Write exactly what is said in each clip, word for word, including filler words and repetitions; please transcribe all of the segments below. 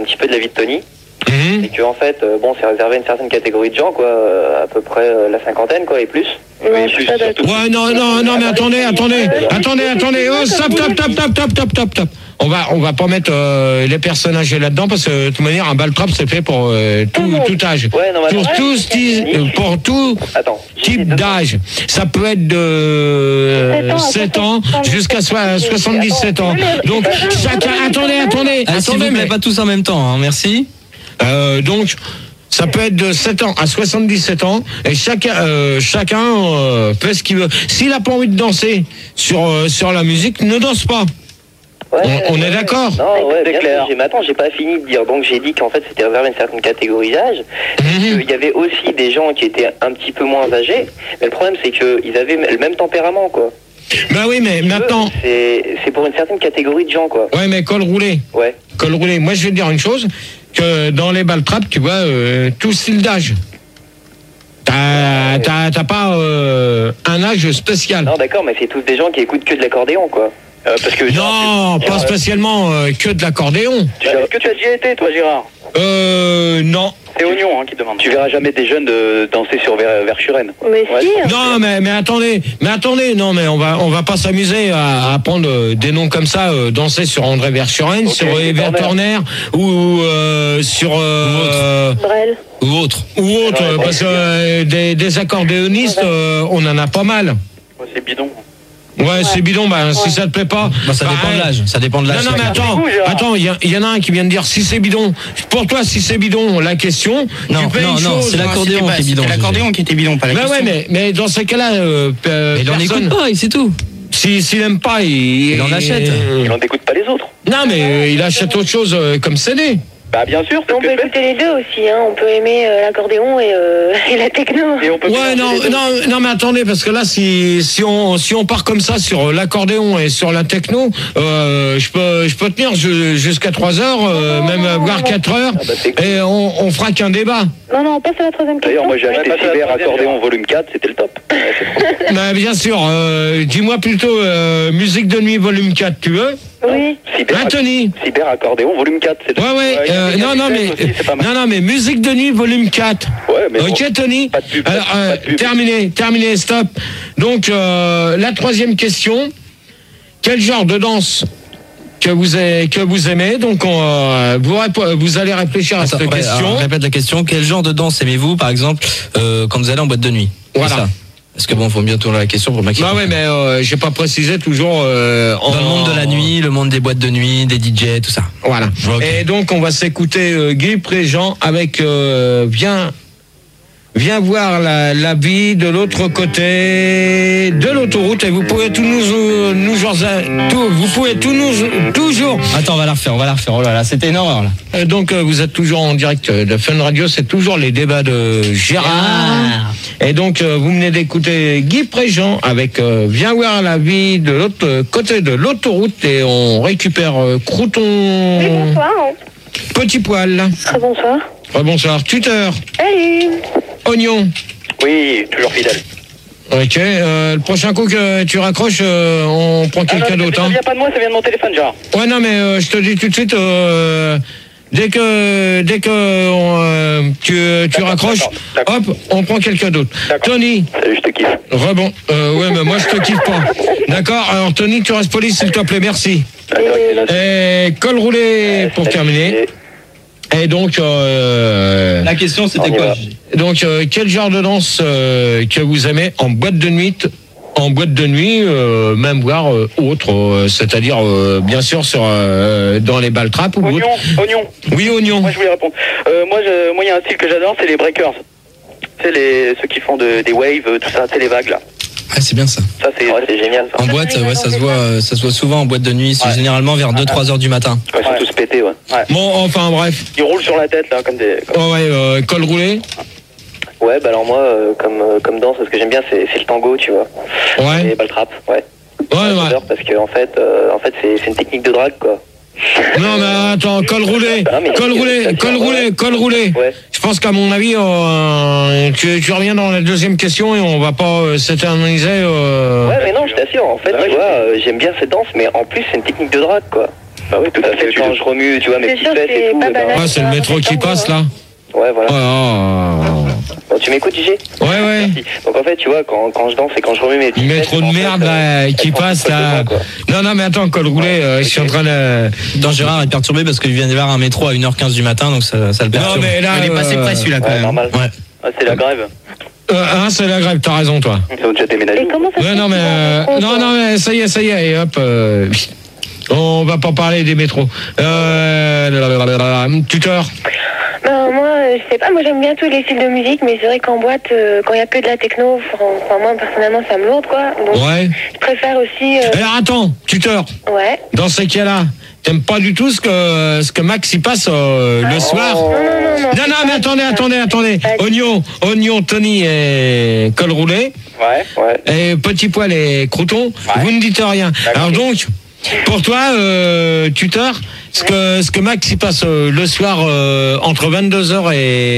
un petit peu de la vie de Tony. Mmh. Et que en fait, euh, bon, c'est réservé à une certaine catégorie de gens, quoi, euh, à peu près euh, la cinquantaine, quoi, et plus. Non, Oui, je plus, suis pas d'accord. Ouais, non, non, non, mais attendez, attendez, attendez, attendez, oh, stop, stop, stop, stop, stop, stop, stop, stop. On va, on va pas mettre euh, les personnes âgées là-dedans parce que de toute manière, un ball trap c'est fait pour euh, tout, tout âge. Ouais, non, mais pour attends. tout, sti- euh, pour tout Attends. type d'âge. Ça peut être de sept ans jusqu'à soi- soixante-dix-sept ans. Donc chacun, attendez, attendez, Ah, s'il vous attendez, plaît, mais pas tous en même temps, hein, merci. euh, donc. Ça peut être de sept ans à soixante-dix-sept ans et chacun, euh, chacun euh, fait ce qu'il veut. S'il a pas envie de danser sur euh, sur la musique, ne danse pas. Ouais, On- on est ouais, d'accord. Non, ouais, C'est bien clair. sûr. J'ai- Mais attends, j'ai pas fini de dire. Donc j'ai dit qu'en fait c'était réservé à une certaine catégorie d'âge. Mhm. Il y avait aussi des gens qui étaient un petit peu moins âgés. Mais le problème c'est qu'ils avaient le même tempérament, quoi. Ben oui, mais maintenant, C'est c'est pour une certaine catégorie de gens, quoi. ouais, mais col roulé, Ouais. col roulé. Moi, je vais te dire une chose, que dans les ball traps, tu vois, euh, tout style d'âge. T'as, t'as, t'as pas euh, un âge spécial. Non, d'accord, mais c'est tous des gens qui écoutent que de l'accordéon, quoi. Euh, parce que Non, pas spécialement euh, que de l'accordéon. Tu- Est-ce que tu as déjà été, toi, Gérard? Euh, non. C'est Oignon hein, qui demande. Tu verras jamais des jeunes de danser sur Ver- Verschuren. Mais si. Non, mais, mais attendez, mais attendez, non, mais on va, on va pas s'amuser à, à prendre euh, des noms comme ça, euh, danser sur André Verschuren, Ok, sur c'est Evert Turner. Turner, ou euh, sur euh, Brel. Ou autre. ou autre, Ouais, euh, bon, parce que c'est bien. euh, des, des accordéonistes, euh, on en a pas mal. Ouais, c'est bidon. Ouais, c'est bidon, bah, si ça te plaît pas. Bah, ça bah, dépend de euh, l'âge. Ça dépend de Non, l'âge. non, mais chacun. attends, Vous, Gérard. attends, il y, a- il y en a un qui vient de dire si c'est bidon. Pour toi, si c'est bidon, la question. Non, tu fais non, une non, chose, c'est l'accordéon qui est bidon. C'est l'accordéon qui était bidon, pas la Bah question. ouais, mais, mais dans ces cas-là, euh, euh, Mais il en personne, écoute pas, et c'est tout. si, s'il aime pas, il, Il en achète. euh, Il n'en écoute pas les autres. non, mais euh, il achète autre chose euh, comme C D. Bah, bien sûr, c'est On ce que peut je fais. écouter les deux aussi, hein. On peut aimer euh, l'accordéon et, euh, et la techno. Et on peut Ouais, mélanger non, les deux. non, non, mais attendez, parce que là, si, si on, si on part comme ça sur l'accordéon et sur la techno, euh, je peux, je peux tenir ju- jusqu'à trois heures, euh, Non, même non, voire non. quatre heures, Ah bah, c'est cool. et on, on fera qu'un débat. Non, non, on passe à la troisième question. D'ailleurs, moi j'ai acheté Ouais, pas Cyber la troisième, Accordéon Gérard. volume quatre, c'était le top. Bah, bien sûr, euh, dis-moi plutôt euh, musique de nuit volume quatre, tu veux? Oui. Cyber, Anthony. Cyber accordéon volume quatre. C'est Ouais, ouais, il y a euh, des non, non, mais, aussi, c'est pas mal. non, non, mais musique de nuit volume quatre. Ouais, mais bon. Ok, Tony. Pas de pub, Alors, pas de euh, pub. terminé, terminé, stop. Donc, euh, la troisième question. Quel genre de danse que vous, a- que vous aimez? Donc, on, euh, vous, répo- vous allez réfléchir à Attends, cette ouais, question. alors, répète la question. Quel genre de danse aimez-vous, par exemple, euh, quand vous allez en boîte de nuit? C'est Voilà. ça. Parce que bon, faut bien tourner la question pour maximum. Bah ouais, mais euh, j'ai pas précisé toujours. Euh, en- Dans le monde de la nuit, le monde des boîtes de nuit, des D J, tout ça. Voilà. Ok. Et donc, on va s'écouter euh, Guy Préjean avec euh, Viens, viens voir la, la vie de l'autre côté de l'autoroute. Et vous pouvez tout nous, euh, nous genre, tout, vous pouvez tout nous, toujours. Attends, on va la refaire, on va la refaire. Oh là là, c'était une horreur là. Euh, donc, euh, vous êtes toujours en direct de Fun Radio. C'est toujours les débats de Gérard. Et donc, euh, vous venez d'écouter Guy Préjean avec euh, Viens voir la vie de l'autre côté de l'autoroute. Et on récupère euh, Crouton. Oui, bonsoir. Petit poil. Très bonsoir. Oh, bonsoir. Tuteur. Salut. Oignon. Oui, toujours fidèle. Ok. euh, le prochain coup que tu raccroches, euh, on prend Ah, non, quelqu'un mais d'autre. ça Hein. vient pas de moi, ça vient de mon téléphone, Gérard. Ouais, non, mais euh, je te dis tout de suite, euh, dès que dès que on, euh, tu, tu D'accord, raccroches, d'accord, d'accord. hop, on prend quelqu'un d'autre. D'accord. Tony. Salut, je te kiffe. Rebond. Euh, ouais, mais moi je te kiffe pas. D'accord. Alors Tony, tu restes poli, s'il te plaît. Merci. D'accord, excellent. Et col roulé pour Salut. terminer. Et donc, euh, La question, c'était On y quoi va. Gigi? donc euh, quel genre de danse euh, que vous aimez en boîte de nuit? En boîte de nuit, euh, même voire euh, autre, euh, c'est-à-dire euh, bien sûr sur euh, dans les ball traps ou Oignon, autre. oignon. Oui, oignon. Moi, je voulais répondre. Euh, moi, je- moi, il y a un style que j'adore, c'est les breakers. C'est les ceux qui font de- des waves, euh, tout ça, c'est les vagues là. Ah, c'est bien ça. Ça, c'est Ouais, c'est génial, ça. En boîte, ouais, ça se voit, euh, ça se voit souvent en boîte de nuit. C'est Ouais. généralement vers deux trois heures du matin. Ouais, ils sont tous pétés, ouais. Ouais. Bon, enfin bref. Ils roulent sur la tête là, comme des. comme- Oh, ouais, euh, col roulé. Ouais, bah alors moi, euh, comme, euh, comme danse, ce que j'aime bien, c'est c'est le tango, tu vois. Ouais. Et ball trap, ouais. Ouais, ouais. J'adore parce que en fait, euh, en fait, c'est c'est une technique de drague, quoi. Non, mais attends, col roulé, Ah, mais- col roulé, col roulé, col roulé. Ouais. Je pense qu'à mon avis, euh, tu, tu reviens dans la deuxième question et on va pas euh, s'éterniser. Euh... Ouais, mais non, je t'assure, en fait, Bah ouais, tu je vois, euh, j'aime bien cette danse, mais en plus, c'est une technique de drague, quoi. Bah oui, tout à fait. Quand je remue, tu vois, mes C'est petites sûr, fesses et c'est tout. pas eh ben, banal. Ouais, c'est le métro qui passe là. Ouais, voilà. Oh, oh, oh. Bon, tu m'écoutes, J G? Ouais, ouais. Merci. Donc en fait, tu vois, quand, quand je danse et quand je remue mes petites Métro fesses, de en fait, merde euh, là, elles qui sont passe toutes là. devant, quoi. Non, non, mais attends, col roulé, euh, je suis en train de. Dans Gérard est perturbé parce qu'il vient d'y avoir un métro à une heure quinze du matin, donc ça, ça le Non, perturbe. mais là. Il est passé euh, près celui-là quand Ouais, même. normal. Ouais. Ah, c'est la grève. Euh, hein, c'est la grève, t'as raison, toi. Ils ont déjà déménagé. Et comment ça se Ouais, fait non, mais. qu'ils euh, vont en métro, non, quoi non, mais ça y est, ça y est, et hop. euh, On va pas parler des métros. Euh. lalalala, Tuteur. Ben, moi, euh, je sais pas, moi j'aime bien tous les styles de musique, mais c'est vrai qu'en boîte, euh, quand il y a que de la techno, enfin moi personnellement ça me lourde quoi. Donc Ouais. je préfère aussi. euh, Alors attends, tuteur. Ouais. Dans ces cas-là, t'aimes pas du tout ce que, ce que Max y passe euh, le soir? Non, non, non, non. Non, c'est non, pas mais attendez, ça. attendez, attendez. Pas du- Oignon, oignon, Tony et col roulé. Ouais, ouais. Et petit poil et crouton, vous ne dites rien. D'accord. Alors donc, pour toi, euh, tuteur, ce que, ce que Max y passe euh, le soir euh, entre vingt-deux heures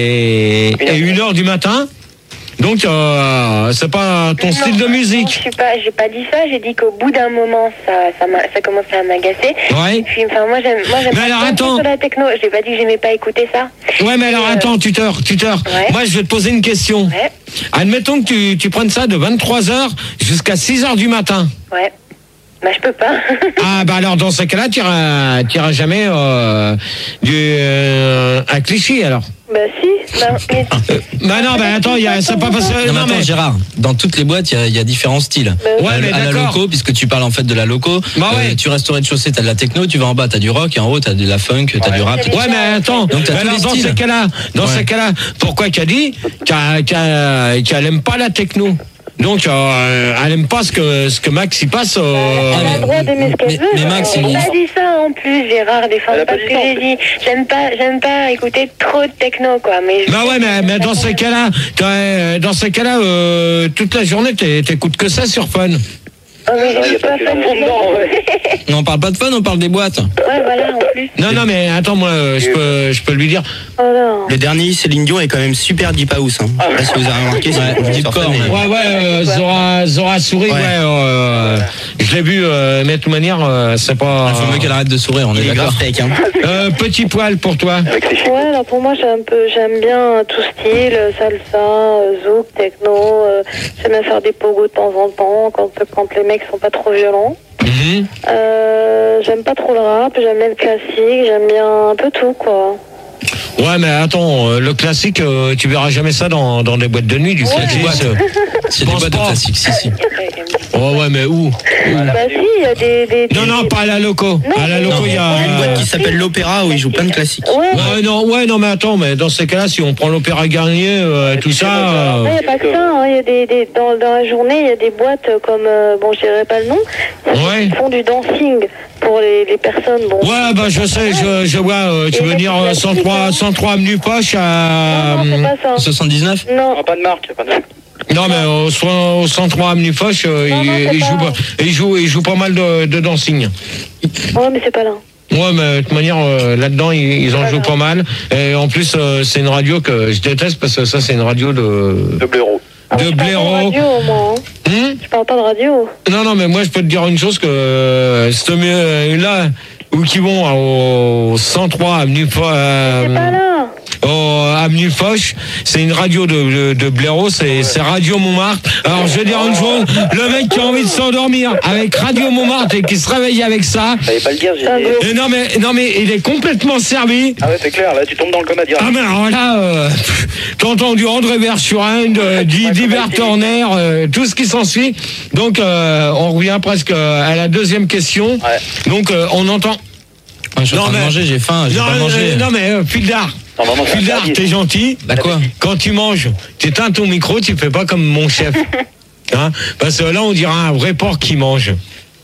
et, et une heure du matin, donc euh, c'est pas ton Non, style de non, musique. je suis pas, j'ai pas dit ça, j'ai dit qu'au bout d'un moment ça, ça, m'a- ça commençait à m'agacer. Ouais. Et puis, enfin, moi j'aime, moi j'aime Mais alors, pas attends. sur la techno. J'ai pas dit que j'aimais pas écouter ça. Ouais, mais alors Euh, attends, tuteur, tuteur. Ouais. Moi, je vais te poser une question. Ouais, Admettons que tu, tu prennes ça de vingt-trois heures jusqu'à six heures du matin. ouais. Bah je peux pas. Ah bah alors dans ce cas-là, tu iras, tu iras jamais euh, du, euh, à Clichy alors. Bah si. Bah, mais- Euh, bah non, bah attends, il y a, c'est pas parce que Non, mais non attends, mais Gérard, dans toutes les boîtes, il y a- il y, a différents styles. Bah oui. Ouais, À- mais à la d'accord. loco, puisque tu parles en fait de la loco. Bah ouais. tu restes au rez-de-chaussée, t'as de la techno, tu vas en bas, t'as du rock, et en haut, t'as de la funk, t'as du rap. C'est ouais, mais attends. Donc, t'as Mais tous alors, les dans styles. ces cas-là, dans Ouais. ces cas-là, pourquoi qu'elle dit qu'elle qu'elle- qu'elle aime pas la techno? Donc euh, elle aime pas ce que ce que Max y passe. euh, Elle a mais- le droit d'aimer ce qu'elle mais- veut. mais Max, Elle il- a dit ça en plus, Gérard, des fois, Elle a parce pas que dit ça, en j'ai dit, j'aime pas, j'aime pas écouter trop de techno, quoi. Mais Bah ouais, mais, mais dans ces cas-là, t'as, euh, dans ces cas-là, euh, toute la journée, t'é- t'écoutes que ça sur Fun. Oh, mais Non, je y a suis pas pas que fan ça. de Non, techno. Non, on parle pas de fun, on parle des boîtes. Ouais, voilà, en plus. Non, non, mais attends, moi, euh, je peux, je peux lui dire. Oh non. Le dernier, Céline Dion, est quand même super deep house. Hein. Je sais pas si vous avez remarqué. Ouais, c'est deep sur core, scène, même. et- Ouais, ouais, euh, Zora, Zora sourit, ouais. Ouais. euh, je l'ai vu, euh, mais de toute manière, euh, c'est pas. Il faut mieux qu'elle arrête de sourire, on est Il est d'accord. grave fake. Hein. Euh, petit poil pour toi. Avec ses chiffres. Ouais, alors pour moi, j'aime un peu, j'aime bien tout style, euh, salsa, euh, zouk, techno. euh, j'aime bien faire des pogos de temps en temps quand, quand les mecs sont pas trop violents. Mhm. Euh, j'aime pas trop le rap, j'aime bien le classique, j'aime bien un peu tout, quoi. Ouais, mais attends, euh, le classique, euh, tu verras jamais ça dans, dans des boîtes de nuit, du classique. boîtes. euh. C'est des Pense boîtes de pas. classique, si, si. Oh, ouais, mais où? Bah si, il y a des... des, Non, des- non, pas à la loco. Non, À la mais- loco, il y a. Il y a une boîte qui s'appelle l'Opéra où ils jouent plein de classiques. Ouais, Ouais, non, ouais, non, mais attends, mais dans ces cas-là, si on prend l'Opéra Garnier, euh, tout ça. il euh, n'y a pas que ça, hein, il y a des, des, dans, dans la journée, il y a des boîtes comme, euh, bon, je dirais pas le nom, Ouais. qui font du dancing pour les, les personnes, bon. Ouais, bah je sais, je, je vois, euh, tu Et veux les dire euh, classiques, cent trois, hein. cent trois avenue Poche à. Non, non, c'est pas ça. soixante-dix-neuf Non, Ah, pas de marque, pas de marque. Non, mais au, so- au cent trois avenue Foch, euh, Non, il, non, c'est il pas- joue, pas- il, joue, il joue pas mal de, de dancing. ouais, mais c'est pas là. Ouais, mais de toute manière, euh, là-dedans, ils, ils en Voilà. jouent pas mal. Et en plus, euh, c'est une radio que je déteste parce que ça, c'est une radio de, De blaireau. Ah, de je parle pas de blaireau. radio, moi. Hein. Hum Je parle pas de radio. Non, non, mais moi, je peux te dire une chose que euh, cette euh, là où qui vont au cent trois avenue Foch. C'est pas là. Au avenue Foch, c'est une radio de, de, de blaireau, c'est c'est Radio Montmartre. Alors je vais dire une chose, le mec qui a envie de s'endormir avec Radio Montmartre et qui se réveille avec ça, Fallait pas le dire, j'ai C'est un dit. gros- et non mais non mais il est complètement servi. Ah ouais, c'est clair, là, tu tombes dans le coma direct. Ah mais alors là, euh, pff, t'as entendu André Verschuren, de, Di- Divers Turner, euh, tout ce qui s'ensuit. Donc euh, on revient presque à la deuxième question. Ouais. Donc euh, on entend. Je suis en Non, train de mais- manger, j'ai faim, j'ai Non, pas euh, mangé. non mais euh, Pildar, Non, vraiment, c'est Pildar, interdit. t'es gentil. Bah quoi? Quand tu manges, tu éteins ton micro, tu fais pas comme mon chef. Hein, parce que là, on dirait un vrai porc qui mange.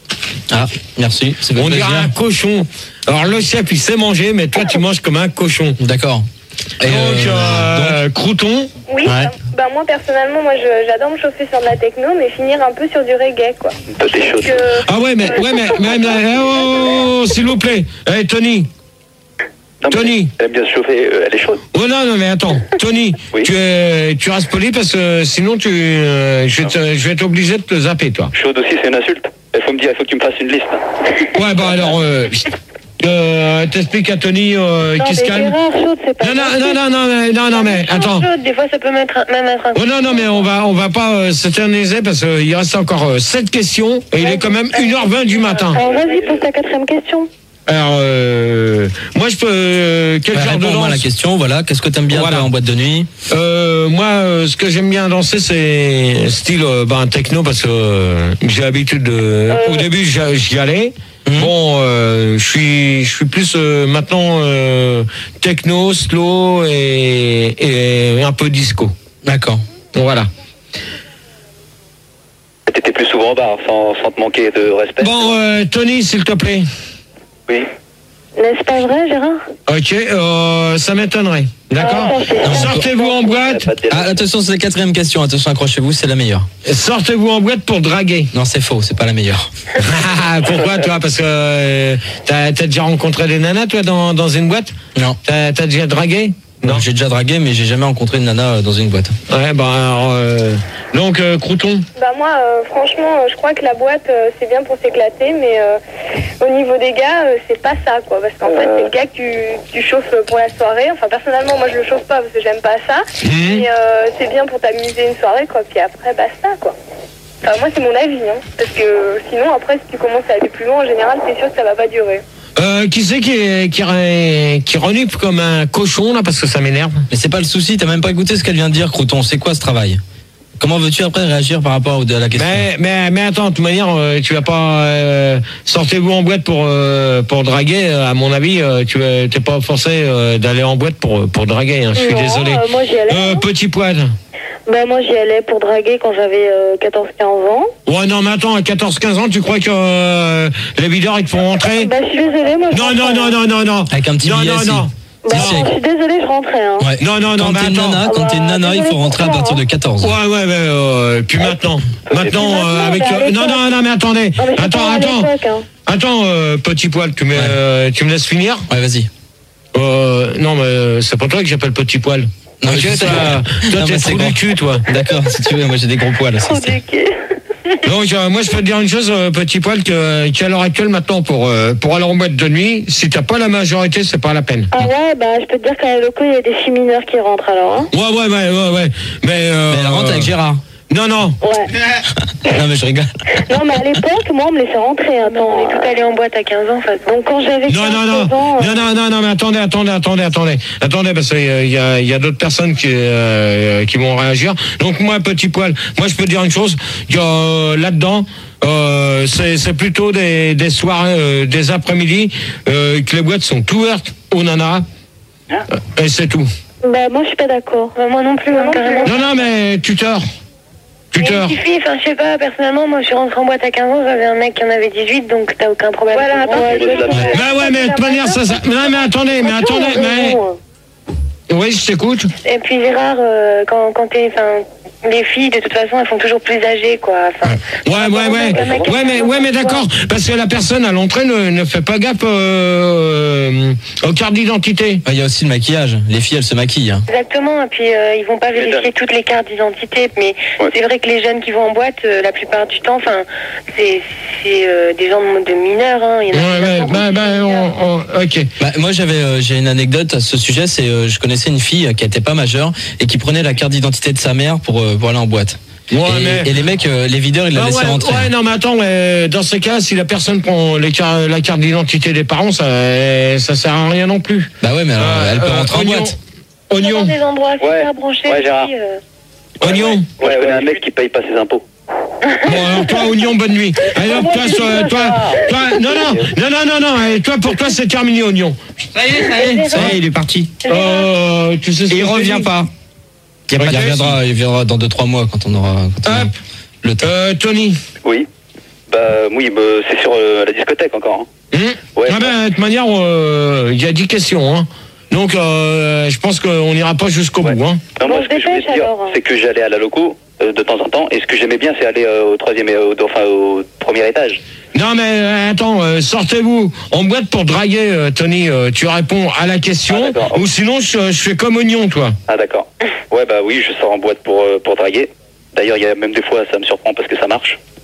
Ah, merci, c'est fait On dirait plaisir. un cochon. Alors le chef, il sait manger, mais toi, tu manges comme un cochon. D'accord. Et, Donc, euh, euh, crouton. Oui, Ouais. bah, bah, moi personnellement, moi je- j'adore me chauffer sur de la techno, mais finir un peu sur du reggae, quoi. Toi, t'es chaud. Parce que... Ah ouais, mais, ouais, mais, mais, mais, eh, oh, oh, oh, s'il vous plaît. Eh, Tony. Non, mais Tony. Elle aime bien se chauffer, euh, elle est chaude. Oh non, non, mais attends. Tony, Oui. tu, es, tu restes poli parce que sinon, tu, euh, je, vais te- je vais être obligé de te zapper, toi. Chaude aussi, c'est une insulte. Il faut me dire, il faut que tu me fasses une liste. Ouais, bah alors, euh, Euh, T'expliques à Tony euh, Non, qui mais se calme. Gérard Chaude, c'est pas Non, non, non, non, non, mais, non, non, mais attends. Chaude, des fois, ça peut mettre un- même être un. Oh non, non, mais on va, on va pas euh, s'éterniser parce qu'il reste encore euh, sept questions et il est quand même une heure vingt du matin. Alors, vas-y, pose ta quatrième question. Alors, euh, moi, je peux. Euh, quel Bah, genre de réponds-moi à la danse question, voilà. Qu'est-ce que t'aimes bien Voilà. toi, en boîte de nuit? euh, Moi, euh, ce que j'aime bien danser, c'est style euh, ben, techno parce que euh, j'ai l'habitude de. Au début, j'y j'y allais. Mhm. Bon, euh, je suis, je suis plus euh, maintenant euh, techno, slow et, et un peu disco. D'accord. Voilà. T'étais plus souvent au bar, sans, sans te manquer de respect. Bon, euh, Tony, s'il te plaît. Oui. N'est-ce pas vrai, Gérard? Ok, euh, ça m'étonnerait. D'accord. Ah, ça, c'est- Sortez-vous en boîte. Pas de délai. Ah, attention, c'est la quatrième question. Attention, accrochez-vous, c'est la meilleure. Sortez-vous en boîte pour draguer. Non, c'est faux, c'est pas la meilleure. Pourquoi, toi? Parce que euh, t'as t'as déjà rencontré des nanas, toi, dans, dans une boîte? Non. T'as t'as déjà dragué? Non, j'ai déjà dragué, mais j'ai jamais rencontré une nana euh, dans une boîte. Ouais, bah alors, euh, donc, euh, Crouton. Bah moi, euh, franchement, euh, je crois que la boîte, euh, c'est bien pour s'éclater, mais euh, au niveau des gars, euh, c'est pas ça, quoi. Parce qu'en fait, c'est le gars que tu, tu chauffes pour la soirée. Enfin, personnellement, moi, je le chauffe pas parce que j'aime pas ça. Mhm. Mais euh, c'est bien pour t'amuser une soirée, quoi. Puis après, basta, quoi. Enfin, moi, c'est mon avis, hein. Parce que sinon, après, si tu commences à aller plus loin, en général, c'est sûr que ça va pas durer. Euh, qui c'est qui, est- qui, re- qui renifle comme un cochon, là, parce que ça m'énerve? Mais c'est pas le souci, t'as même pas écouté ce qu'elle vient de dire, Crouton. C'est quoi ce travail? Comment veux-tu après réagir par rapport à la question? Mais, mais, mais attends, de toute manière, euh, tu vas pas. Euh, sortez-vous en boîte pour, euh, pour draguer. euh, À mon avis, euh, tu es- t'es pas forcé euh, d'aller en boîte pour, pour draguer. Hein, je suis Non, désolé. euh, moi, j'y allais. Euh, hein. petit poil. Bah, moi, j'y allais pour draguer quand j'avais euh, quatorze quinze ans. Ouais, non, mais attends, à quatorze quinze ans, tu crois que euh, les videurs, ils te font rentrer? Bah, je suis désolée, moi, je Non, rentrais, non, non, hein. non, non, non. Avec un petit non, billet, non, si. non. Bah, Si, je suis désolée, je rentrais, hein. Ouais. Non, non, non, Quand mais t'es une attends. nana, quand t'es une nana, il faut rentrer à partir de quatorze. Ouais, ouais, ouais. Euh, puis maintenant, maintenant, maintenant, euh, avec. bah, à euh, non, l'époque. non, non, mais attendez. Non, mais c'est Attends, pas à attends. l'époque, hein. Attends, euh, petit poil, tu me, Ouais. euh, tu me laisses finir? Ouais, vas-y. Euh, non, mais euh, c'est pas toi que j'appelle petit poil. Non, Ok, mais je sais. toi, toi Non, t'es mais c'est trou grand. du cul, toi. D'accord, si tu veux, moi j'ai des gros poils. Trop ça, c'est- du cul. Donc, euh, moi, je peux te dire une chose, euh, petit poil, que, qu'à l'heure actuelle, maintenant, pour, euh, pour aller en boîte de nuit, si t'as pas la majorité, c'est pas la peine. Ah ouais, bah je peux te dire qu'à la loco, il y a des filles mineures qui rentrent alors, hein. Ouais, ouais, ouais, ouais, ouais. Mais, euh, Mais elle rentre avec Gérard. Non, non. Ouais. Non, mais je rigole. Non, mais à l'époque, moi, on me laissait rentrer. Attends, on est tout allé en boîte à quinze ans, en fait. Donc quand j'avais Non, non, non, quinze ans... non, non, non, non, mais attendez, attendez, attendez, attendez, attendez, parce qu'il y a, il y a d'autres personnes qui, euh, qui vont réagir. Donc moi, petit poil, moi je peux dire une chose, il y a, euh, là-dedans, euh, c'est, c'est plutôt des, des soirées, euh, des après-midi, euh, que les boîtes sont ouvertes aux nanas, euh, et c'est tout. Bah moi, je suis pas d'accord. Bah, moi non plus, hein, carrément. Non, non, mais tuteur, tuteur. Il suffit, enfin, je sais pas, personnellement, moi, je suis rentrée en boîte à quinze ans, j'avais un mec qui en avait dix-huit, donc t'as aucun problème. Voilà, attends, ouais, ouais. Bah ouais, mais de toute manière, ça, ça, non, mais attendez, mais attendez, mais, oui, je t'écoute. Et puis Gérard, euh, quand, quand t'es, enfin, les filles, de toute façon, elles sont toujours plus âgées, quoi. Enfin, Ouais, ouais, ouais, ouais, mais, ouais, mais d'accord, parce que la personne à l'entrée ne, ne fait pas gaffe euh, aux cartes d'identité. Il y a aussi le maquillage. Les filles, elles se maquillent. Hein. Exactement, et puis euh, ils vont pas vérifier toutes les cartes d'identité, mais Ouais. c'est vrai que les jeunes qui vont en boîte, euh, la plupart du temps, enfin, c'est c'est, euh, des gens de, de mineurs, hein. Il y en a Ouais, ouais, beaucoup bah, qui bah, sont mineurs. on, on- ok. Bah, moi, j'avais, euh, j'ai une anecdote à ce sujet. C'est, euh, je connaissais une fille qui était pas majeure et qui prenait la carte d'identité de sa mère pour, euh, pour aller en boîte. Ouais, et, mais- et les mecs, euh, les videurs, ils la Ah laissaient ouais, rentrer. ouais, non, mais attends, mais dans ces cas, si la personne prend les car- la carte d'identité des parents, ça, ça sert à rien non plus. Bah ouais, mais alors, Euh, elle peut euh, rentrer en oignon, boîte. Dans Oignon, des endroits super Ouais. branchés, Ouais, Gérard. aussi, euh, oignon. Moi, je connais un mec qui paye pas ses impôts. Bon, alors toi, oignon, bonne nuit. Allez, hop, toi, toi, toi, toi, non, non, non, non, non, non, allez, toi, pour toi, c'est terminé, oignon. Ça y est, ça y est, ça y est, il est parti. Euh, tu sais ce Et il que je te revient dis pas. Il Ok. reviendra, il viendra dans deux trois mois quand on aura, quand on aura Hop, le temps. euh, Tony. Oui. Bah oui, bah, c'est sur euh, la discothèque encore. Hein. Hum Ouais. Ah ben, de toute manière, euh, il y a dix questions, hein. Donc, euh, je pense qu'on n'ira pas jusqu'au Ouais. bout, hein. Non, moi, Bon, ce que se je voulais dépêche, te dire, alors, hein. c'est que j'allais à la loco euh, de temps en temps, et ce que j'aimais bien, c'est aller euh, au troisième, et au, enfin au premier étage. Non, mais euh, attends, euh, sortez-vous en boîte pour draguer, euh, Tony. Euh, tu réponds à la question, Ah, d'accord. ou sinon, je, je fais comme oignon, toi. Ah d'accord. Ouais, bah oui, je sors en boîte pour euh, pour draguer. D'ailleurs, il y a même des fois, ça me surprend parce que ça marche.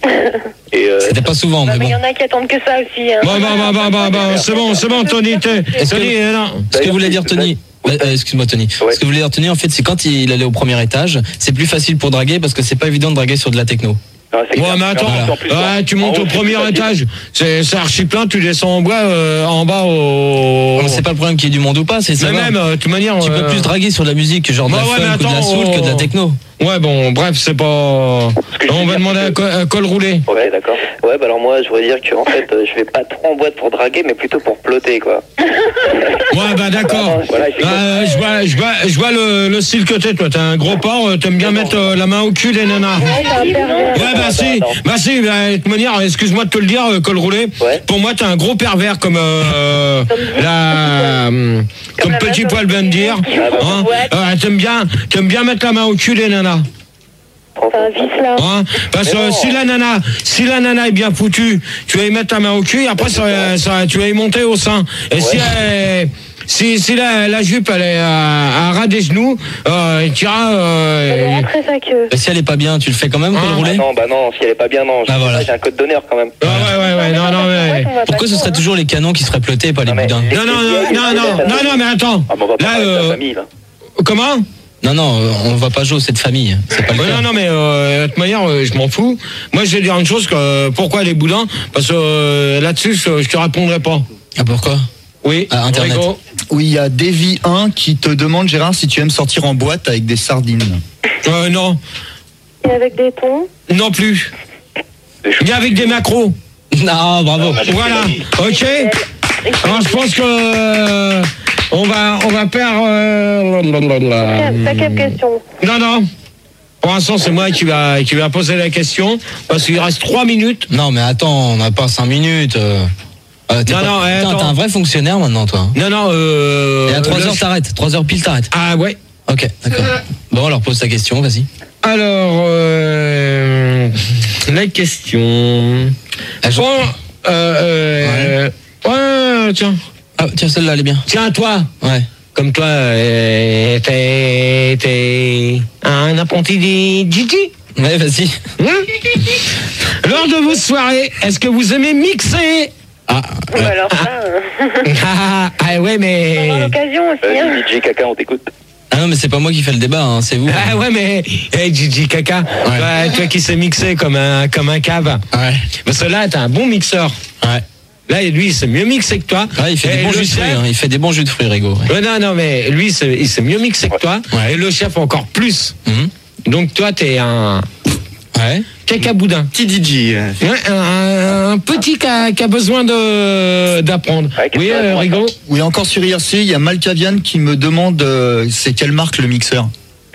Et euh, C'était pas souvent, Bah, mais mais il bon. y en a qui attendent que ça aussi. Hein. Bon, bon, bon, bon, bon, bon, c'est bon, c'est bon, Tony. t'es- Est-ce que- Tony, euh, non. Ce que voulait dire Tony, bah, euh, excuse-moi Tony, Ouais. ce que voulait dire Tony en fait c'est quand il allait au premier étage, c'est plus facile pour draguer parce que c'est pas évident de draguer sur de la techno. non, c'est Ouais, clair. mais attends, En plus, ouais, tu montes en au haut, c'est premier plus facile. étage, c'est c'est archi plein, tu descends en bas, euh, en bas au. Non, c'est pas le problème qu'il y ait du monde ou pas, c'est ça. Mais même, euh, de toute manière. Tu peux euh, plus draguer sur de la musique, genre de Bah la ouais, mais funk ou de la attends, soul que de la oh. techno. Ouais, bon, bref, c'est pas. que je On veux va dire, demander c'est à, que- co- à col roulé. Ok, d'accord. Ouais, bah alors moi, je voudrais dire que en fait, euh, je vais pas trop en boîte pour draguer, mais plutôt pour plotter, quoi. Ouais, bah d'accord. Voilà, c'est Euh, je vois, je vois, je vois le, le style que t'es, toi. T'es un gros porc, euh, t'aimes bien mettre euh, la main au cul des nanas. Ouais, c'est un pervers. Ouais, bah si, attends. bah si, bah, de toute manière, excuse-moi de te le dire, euh, col roulé. Ouais. Pour moi, t'es un gros pervers comme euh, la, euh, comme la petit maçon. poil vient de dire. Hein. Ouais. Euh, t'aimes bien, t'aimes bien mettre la main au cul des nanas. C'est un vice là. Hein. Parce que Mais non. si la nana, si la nana est bien foutue, tu vas y mettre ta main au cul, et après ça, ça, tu vas y monter au sein. Et si elle, si, si la, la jupe elle est à, à ras des genoux, euh, tu iras. Elle Euh, est rentrée sa queue. Et si elle est pas bien, tu le fais quand même, col Ah, roulé? Ah non, bah non, si elle est pas bien, non. Je- Ah, voilà. J'ai un code d'honneur quand même. ah ouais, ouais, ouais, non, non, mais. Pourquoi ce serait toujours les canons qui seraient plotés et pas les Non, mais boudins? les- Non, non, non, non, non, non, non, mais attends. Ah, mais on va pas Là, parler de euh, la famille, là. comment? Non, non, euh, on va pas jouer cette famille. C'est pas le Ouais, cas. non, non, mais euh, de toute manière, euh, je m'en fous. Moi, je vais dire une chose, que, euh, pourquoi les boudins? Parce que euh, là-dessus, je, je te répondrai pas. Ah, pourquoi? Oui, Ah, Internet. Rigo. Oui, il y a Davy un qui te demande, Gérard, si tu aimes sortir en boîte avec des sardines. Euh, non, Et avec des tons. non plus. Ni avec des macros. Non, bravo. Voilà, ok. Alors, je pense que euh, on va on va perdre. euh, T'as quelle question? Non, non. Pour l'instant, c'est moi qui va qui va poser la question parce qu'il reste trois minutes. Non, mais attends, on n'a pas cinq minutes. euh. Euh, t'es Non, pas- non, eh, Putain, attends. t'es un vrai fonctionnaire maintenant, toi. hein. Non, non. Euh, Et à trois le- heures, t'arrêtes. trois heures pile, t'arrêtes. Ah ouais. Ok, d'accord. Bon, alors pose ta question, vas-y. Alors, euh, la question. Ah, je- Bon, euh, euh, ouais, tiens, Ah, tiens, celle-là, elle est bien. tiens, toi. Ouais. Comme toi, euh, t'es, t'es un apprenti des Gigi. Ouais, vas-y. Hein. Lors de vos soirées, est-ce que vous aimez mixer? Ah, Bah alors ça, euh, ah, ah ouais, on va avoir mais. l'occasion aussi. Hein. Vas-y, D J Caca, on t'écoute. ah non, mais c'est pas moi qui fais le débat, hein, c'est vous. Ah ouais, mais. Hey, Gigi Caca, toi, toi qui sais mixer comme un, comme un cave. Ouais. Parce que là, t'es un bon mixeur. Ouais. Là, lui, il sait mieux mixer que toi. Ouais, il fait Et des bons le jus de fruits, chef- hein, il fait des bons jus de fruits, Rigo. ouais. Ouais, non, non, mais lui, c'est- il sait mieux mixer que toi. Ouais. Et le chef encore plus. Mhm. Donc, toi, t'es un Ouais. cacaboudin. Petit D J. euh, Ouais, un, un petit qui a, qui a besoin de d'apprendre. Ouais, qu'est-ce Oui, que euh, ça Rigo. Oui, encore sur I R C, il y a Malkavian qui me demande euh, c'est quelle marque le mixeur.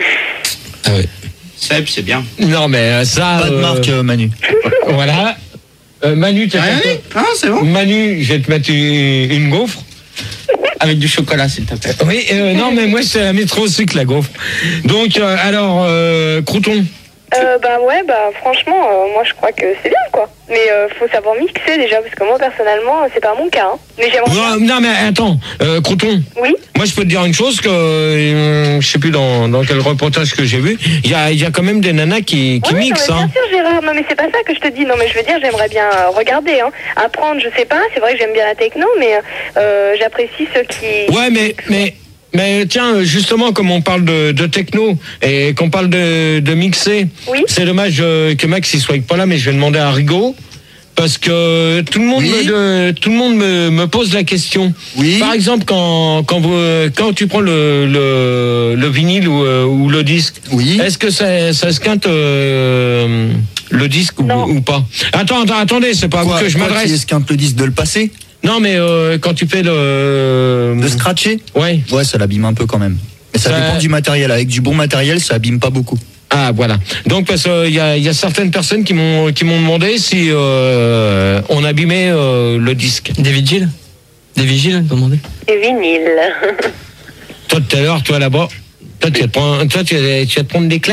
Ah ouais. Seb, c'est bien. Non, mais euh, ça. Pas de euh, marque, euh, Manu. Voilà. Euh, Manu, tu Rien dit? Ah, c'est bon. Manu, je vais te mettre une, une gaufre. Avec du chocolat, s'il te plaît. Oui, euh, non, mais moi, c'est la métro aussi que la gaufre. Donc, euh, alors, euh, Crouton. Euh, bah ouais, bah franchement, euh, moi je crois que c'est bien quoi. Mais euh, faut savoir mixer déjà, parce que moi personnellement, c'est pas mon cas. Hein. Mais j'aimerais bien. Non, non, mais attends, euh, Crouton. Oui. Moi, je peux te dire une chose que euh, je sais plus dans, dans quel reportage que j'ai vu. Il y a, il y a quand même des nanas qui, qui Oui, mixent. non, mais Hein. bien sûr, Gérard. Non, mais c'est pas ça que je te dis. Non, mais je veux dire, j'aimerais bien euh, regarder, hein. Apprendre, je sais pas. C'est vrai que j'aime bien la techno, mais euh, j'apprécie ceux qui. Ouais, mais, mais, mais tiens, justement, comme on parle de, de techno et qu'on parle de, de mixer, Oui. c'est dommage euh, que Max il soit pas là, mais je vais demander à Rigo. Parce que tout le monde, Oui. me, de- tout le monde me, me pose la question. Oui. Par exemple, quand, quand, vous, quand tu prends le, le, le vinyle ou, euh, ou le disque, Oui. est-ce que ça, ça esquinte euh, le disque ou, Non. ou pas? Attends, attends, attendez, c'est pas à vous Quoi, que je quoi qui m'adresse. esquinte le disque de le passer, Non, mais euh, quand tu fais le. de scratcher. Ouais. Ouais, ça l'abîme un peu quand même. Mais ça, Ça- dépend du matériel. Avec du bon matériel, ça abîme pas beaucoup. Ah voilà. Donc parce qu'il y a, y a certaines personnes qui m'ont qui m'ont demandé si euh, on abîmait euh, le disque. Des vigiles Des vigiles, t'as demandé? Et vinyle. Toi tout à l'heure, toi là-bas, toi tu vas te prendre, toi tu vas, tu vas te prendre des claques.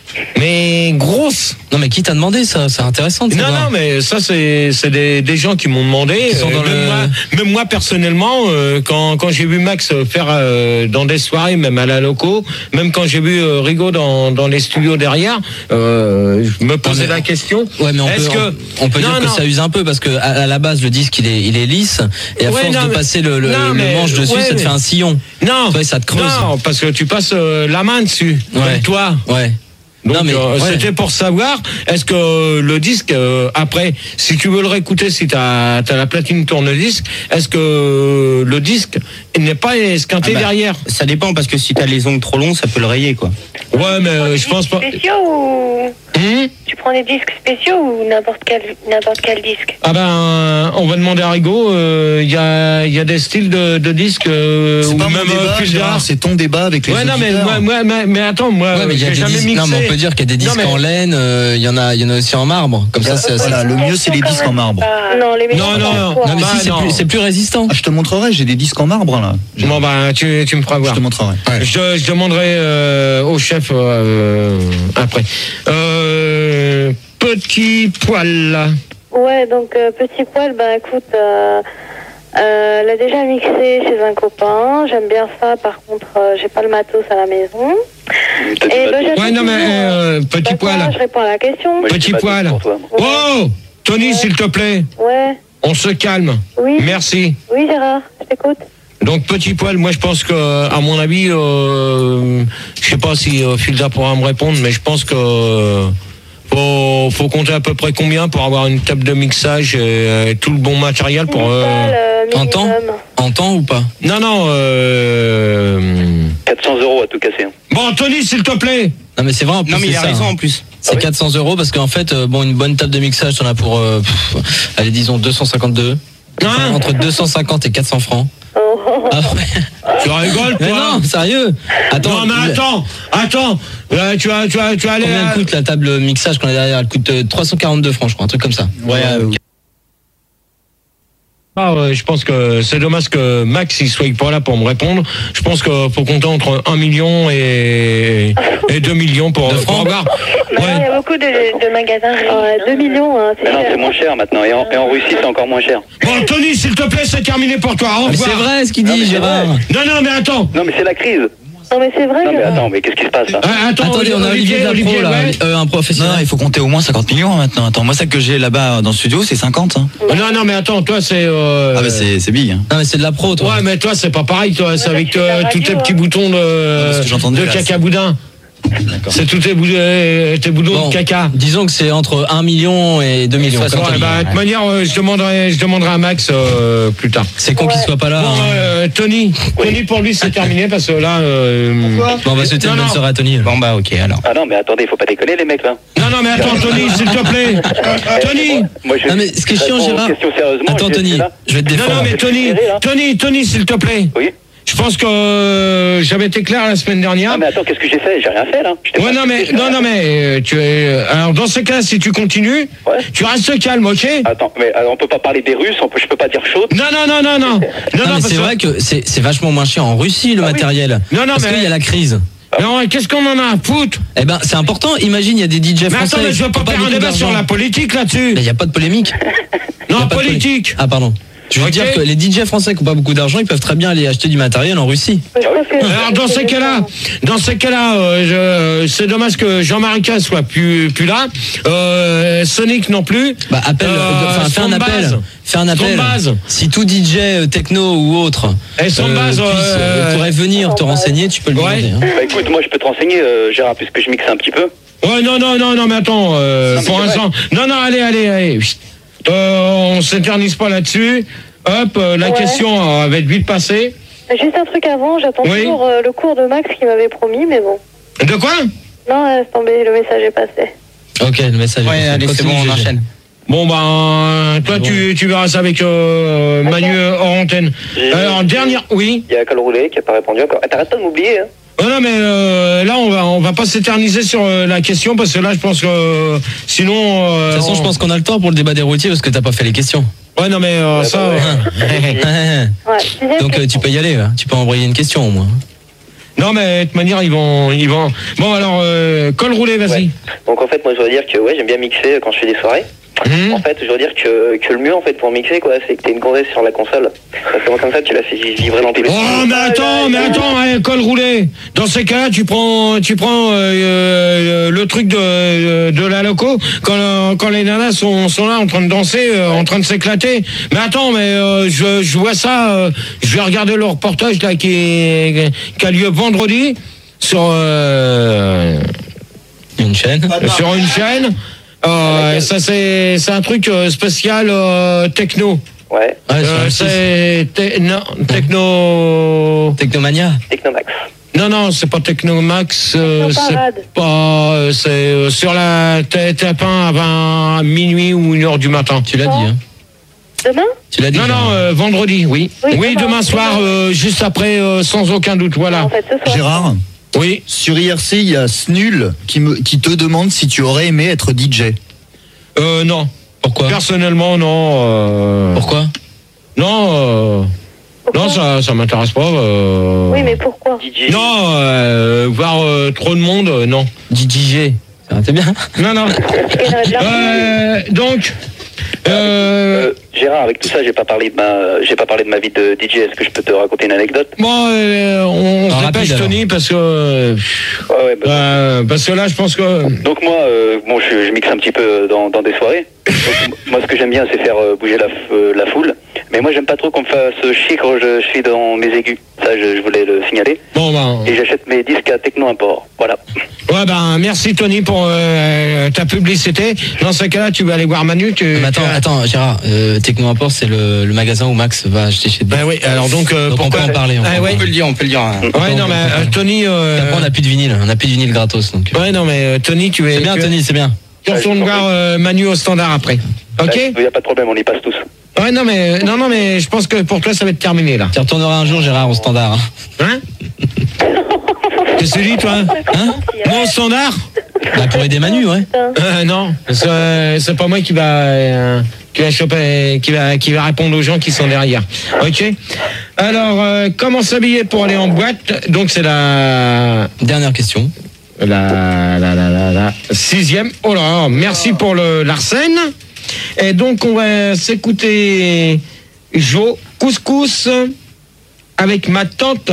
Mais grosse. Non, mais qui t'a demandé ça? C'est intéressant de Non, savoir. non, mais ça, c'est c'est des, des gens qui m'ont demandé. Qui sont dans même, le- moi, même moi, personnellement, euh, quand, quand j'ai vu Max faire euh, dans des soirées, même à la loco, même quand j'ai vu euh, Rigaud dans, dans les studios derrière, euh, je me posais mais- la question. Ouais, mais on est-ce peut, que... on, on peut Non, dire que non. ça use un peu parce que à, à la base le disque il est, il est lisse et à Ouais, force non, de mais- passer le, le, non, le mais- manche dessus, ouais, ça te mais- fait un sillon. Non, Ouais, ça te creuse. non, parce que tu passes euh, la main dessus, Ouais. comme toi. Ouais. Donc, non mais euh, ouais. c'était pour savoir, est-ce que euh, le disque, euh, après, si tu veux le réécouter, si tu as la platine tourne-disque, est-ce que euh, le disque n'est pas esquinté Ah bah, derrière? Ça dépend parce que si t'as les ongles trop longs, ça peut le rayer quoi. Ouais, mais euh, je pense pas. Spéciaux ou Hum tu prends des disques spéciaux ou n'importe quel n'importe quel disque? Ah ben, on va demander à Rigaud. Il y, a, y a des styles de, de disques euh, C'est ou pas mon même débat, euh, plus Gérard, d'art. c'est ton débat avec les Ouais, non, mais, auditeurs. moi, moi, mais, mais attends, moi, Ouais, mais il y a j'ai des jamais disques. mixé. Non, mais on peut dire qu'il y a des Non, disques mais- en laine. euh, Il y en a, il y en a aussi en marbre. Comme ça, c'est. Voilà, c'est- le mieux c'est les disques en marbre. Non, les Non, non, non. Non, mais Bah, si c'est non. plus, c'est plus résistant. Ah, je te montrerai, j'ai des disques en marbre là. Je, Bon, ben, tu, tu me feras je voir. te montrerai. Je, je demanderai euh, au chef euh, après. Euh, petit poil. Ouais, donc euh, petit poil, bah écoute, euh, euh, elle a déjà mixé chez un copain. J'aime bien ça. Par contre, euh, j'ai pas le matos à la maison. T'as dit Et pas bah, de- j'attends Ouais, non, mais toujours, euh, Bah, petit quoi, poil. je réponds à la question. Moi, je Petit dis pas de poil. pour toi. Oh, Tony, s'il te plaît, Ouais, on se calme. oui, Merci. oui Gérard, je t'écoute. Donc petit poil, moi je pense que, à mon avis, euh, je sais pas si euh, Filda pourra me répondre, mais je pense que euh, faut, faut compter à peu près combien pour avoir une table de mixage et, euh, tout le bon matériel pour. euh, Minimal, euh, en temps minimum. En temps ou pas? Non, non. Euh... quatre cents euros à tout casser. hein. Bon, Tony, s'il te plaît. Non, mais c'est vrai en plus. Non mais il c'est a ça, raison hein. en plus. C'est quatre cents euros parce qu'en fait, euh, bon, une bonne table de mixage, t'en as pour, euh, pff, allez, disons deux cent cinquante-deux. Hein Entre deux cent cinquante et quatre cents francs. Oh. Ah ouais. Tu rigoles, Mais toi? non, sérieux. Attends, non, mais attends, attends. Euh, tu vas, tu vas, tu vas aller. combien à- coûte la table mixage qu'on a derrière? Elle coûte euh, trois cent quarante-deux francs, je crois, un truc comme ça. Ouais, euh, Ah, ouais, je pense que c'est dommage que Max il soit pas là pour me répondre. Je pense qu'il faut compter entre un million et, et deux millions pour, De pour francs avoir. Maintenant, il y Ouais. a beaucoup de, de magasins. Ouais, deux millions, hein, c'est Mais non, cher. c'est moins cher maintenant. Et en, et en Russie, c'est encore moins cher. Bon, Tony, s'il te plaît, c'est terminé pour toi. Au Mais revoir. c'est vrai ce qu'il Non, dit, mais c'est Gérard. vrai. Non, non, mais attends. Non, mais c'est la crise. Non, mais c'est vrai, Non, mais Gérard. attends, mais qu'est-ce qui se passe là Euh, attends, Attendez, on a Olivier de la Pro, là, ouais. euh, un Non, professionnel. non, il faut compter au moins cinquante millions hein, maintenant. Attends, moi, ça que j'ai là-bas dans le studio, c'est cinquante. Hein. Non, non, mais attends, toi, c'est. euh, Ah, bah, c'est c'est big. Hein. Non, mais c'est de la pro, toi. Ouais, mais toi, c'est pas pareil, toi. C'est Ouais, avec c'est de la euh, tous radio, tes petits hein. boutons de, ce que j'entendais de là, caca c'est- boudin. D'accord. C'est tous tes, boudins- euh, tes boutons Bon, de caca. disons que c'est entre un million et deux millions. Ouais, comme t'as dit. bah, de toute manière, euh, je demanderai, je demanderai à Max euh, plus tard. C'est con qu'il soit pas là. Bon, hein. euh, Tony, Tony pour lui c'est terminé parce que là. Euh, Bon, on va souhaiter Non, une bonne non. soirée à Tony. Bon bah ok alors. Ah non, mais attendez, faut pas déconner les mecs là. Non, non, mais attends, Tony, s'il te plaît. Tony. Moi, je Non, mais ce qui est je chiant, réponds aux Gérard. questions sérieusement, Attends, je- Tony, là. je vais te Non, défendre. non, mais Tony, serré, là. Tony, Tony, s'il te plaît. Oui. Je pense que euh, j'avais été clair la semaine dernière. Ah, mais attends, qu'est-ce que j'ai fait? J'ai rien fait là. Je t'ai Ouais, pas non, mais, expliqué, j'ai non, rien non, mais, euh, tu es. Alors, dans ce cas, si tu continues, Ouais. tu restes calme, ok? Attends, mais alors, on peut pas parler des Russes, on peut, je peux pas dire chaud. Non, non, non, non, non. Non, Non, mais parce c'est que- vrai que c'est c'est vachement moins cher en Russie le Ah oui. matériel. Non, non, parce mais- qu'il y a la crise. Non, qu'est-ce qu'on en a à foutre? Eh ben, c'est important. Imagine, il y a des D J Mais français. attends, mais je veux qui pas ont faire un beaucoup débat sur d'argent. la politique là-dessus. Mais il n'y a pas de polémique. Il y Non, a pas de politique. Ah, pardon. Je veux Ok. dire que les D J français qui n'ont pas beaucoup d'argent, ils peuvent très bien aller acheter du matériel en Russie. Je pense que- Alors dans ces cas-là, dans ces cas-là, euh, je- c'est dommage que Jean-Marie K soit plus plus là, euh, Sonic non plus. Bah, appelle, Euh, enfin, fais un son appel. base. Fais un Son appel. base. Si tout D J euh, techno ou autre Et son base, puisse, euh, pourrait venir te son base. renseigner, tu peux le Ouais. demander. hein. Bah écoute, moi je peux te renseigner, euh, Gérard, puisque je mixe un petit peu. Ouais, non, non, non, non, mais attends, euh, Non, mais pour c'est l'instant, non, non, allez, allez, allez. Chut. Euh, on s'éternise pas là-dessus. Hop, euh, la Ouais. question euh, va être vite passée. Juste un truc avant, j'attends Oui. toujours euh, le cours de Max qui m'avait promis, mais bon. De quoi? Non, laisse tomber, le message est passé. Ok, le message. est Ouais, passé. allez, c'est Continue, bon, on G G. enchaîne. Bon ben, toi Bon. tu, tu verras ça avec euh, Manu euh, hors antenne. J'ai- Alors dernière, oui. Il y a Col Roulé qui a pas répondu encore. Ah, t'arrêtes pas de m'oublier, hein. Oh non mais euh, là on va on va pas s'éterniser sur euh, la question parce que là je pense que euh, sinon. euh, De toute façon, on- je pense qu'on a le temps pour le débat des routiers parce que t'as pas fait les questions. Ouais non mais euh, Ouais, ça. bah ouais. euh, Ouais, sixième Donc euh, question. tu peux y aller, hein. Tu peux envoyer une question au moins. Non, mais de toute manière, ils vont, ils vont. Bon, alors, euh, col roulé, vas-y. Ouais. Donc en fait, moi je voudrais dire que ouais, j'aime bien mixer quand je fais des soirées. Mmh. En fait, je veux dire que, que le mieux en fait pour mixer quoi, c'est que t'aies une gonzesse sur la console. Parce que comme ça, tu la fais vibrer dans tous les. Oh, mais attends, mais attends, hein, col roulé. Dans ces cas-là, tu prends, tu prends euh, euh, le truc de, de la loco quand, quand les nanas sont, sont là en train de danser, euh, en train de s'éclater. Mais attends, mais euh, je, je vois ça. Euh, je vais regarder le reportage là qui, qui a lieu vendredi sur euh, Une chaîne. sur une chaîne. Euh, ça c'est c'est un truc euh, spécial euh, techno. Ouais. Ouais, Euh, sur c'est te- non, techno. Technomania. Technomax. Non non, c'est pas Technomax. Euh, Technoparade. c'est pas. euh, C'est euh, sur la t'es t'es pas à vingt minuit ou une heure du matin. Tu l'as dit, hein. Demain? Tu l'as dit. Non Gérard. non, euh, vendredi, oui. Oui, Oui, demain. demain soir, euh, juste après, euh, sans aucun doute. Voilà. En fait, ce soir. Gérard, Oui. sur I R C, il y a Snul qui, me, qui te demande si tu aurais aimé être D J. Euh, non. Pourquoi Personnellement, non. euh, Pourquoi Non. euh, Pourquoi? Non, ça, ça m'intéresse pas. euh, Oui, mais pourquoi? D J. Non, euh, voir euh, trop de monde, euh, non. D J. Ça va, t'es bien. Non, non. Parce qu'il y en a de l'argent. Euh, donc, euh, Euh, Gérard, avec tout ça, j'ai pas parlé de ma, j'ai pas parlé de ma vie de D J. Est-ce que je peux te raconter une anecdote? bon, euh, on Ah, se rapide, dépêche, alors. Tony, parce que, euh, Ouais, ouais. Bah, euh, parce que là, je pense que. Donc moi, euh, bon, je, je mixe un petit peu dans, dans des soirées. Donc, moi, ce que j'aime bien, c'est faire euh, bouger la, f- euh, la foule. Mais moi, j'aime pas trop qu'on me fasse chier quand je, je suis dans mes aigus. Ça, je, je voulais le signaler. Bon, ben. Et j'achète mes disques à Techno Import. Voilà. Ouais, ben, merci, Tony, pour euh, ta publicité. Dans ce cas-là, tu vas aller voir Manu. Tu, Mais attends, tu vas- attends, Gérard. Euh, Techno Import, c'est le, le magasin où Max va acheter chez Ben oui, alors donc, euh, Donc on pourquoi peut en parler. on peut Ah, en ouais. On peut le dire, on peut le dire. hein. Ouais, non, mais euh, Tony. Euh, Après, on n'a plus de vinyle. On n'a plus de vinyle gratos. Donc. Ouais, non, mais euh, Tony, tu es. C'est bien, tu es- Tony, c'est bien. Tu retournes voir euh, Manu au standard après. Ok? Il n'y a pas de problème, on y passe tous. Ouais, non, mais, non, non, mais je pense que pour toi, ça va être terminé, là. Tu retourneras un jour, Gérard, au standard. hein. Hein? Qu'est-ce que tu dis, toi? Hein Moi, au standard? Bah, pour aider Manu, ouais. Euh, non, c'est c'est pas moi qui va, euh, qui va choper, qui va, qui va répondre aux gens qui sont derrière. Ok. Alors, euh, comment s'habiller pour aller en boîte? Donc, c'est la, Dernière question. la, la, la, la, la sixième. Oh là, merci pour le l'arsène. Et donc, on va s'écouter Jo Couscous avec ma tante.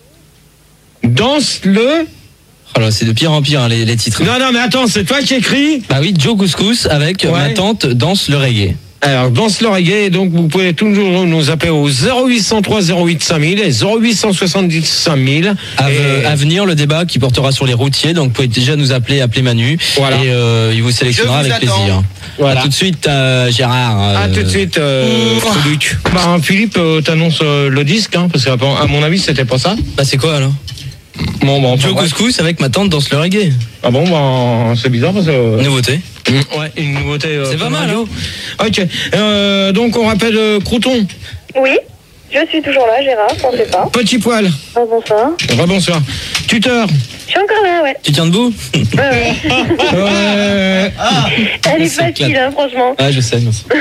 Danse le. Oh là, c'est de pire en pire, hein, les, les titres. Non, non, mais attends, c'est toi qui écris. Bah oui, Joe Couscous avec Ouais. ma tante danse le reggae. Alors, danse le reggae, et donc vous pouvez toujours nous appeler au zéro huit cent trois zéro huit cinq mille et zéro huit cent soixante-dix cinq mille. À, Et- à venir, le débat qui portera sur les routiers. Donc, vous pouvez déjà nous appeler, appeler Manu. Voilà. Et euh, il vous sélectionnera Je vous avec attends. plaisir. Voilà. À tout de suite, euh, Gérard. euh, À tout de suite, euh, Luc. Bah, Philippe, euh, t'annonces euh, le disque, hein, parce qu'à à mon avis, c'était pas ça. Bah, c'est quoi alors Bon, bon, Joe enfin, bref. Couscous avec ma tante danse le reggae. Ah bon, bah, c'est bizarre parce que. Nouveauté. Ouais, une nouveauté. euh, C'est pas Fun mal, Radio. Ok. Euh, donc, on rappelle euh, Crouton, Oui, je suis toujours là, Gérard, t'en fais pas. Petit Poil. Ah, bonsoir. Rebonsoir. Tuteur. Je suis encore là, ouais. Tu tiens debout Ouais, ouais. Euh, Elle est C'est facile, clair. hein, franchement. Ah, je sais, merci.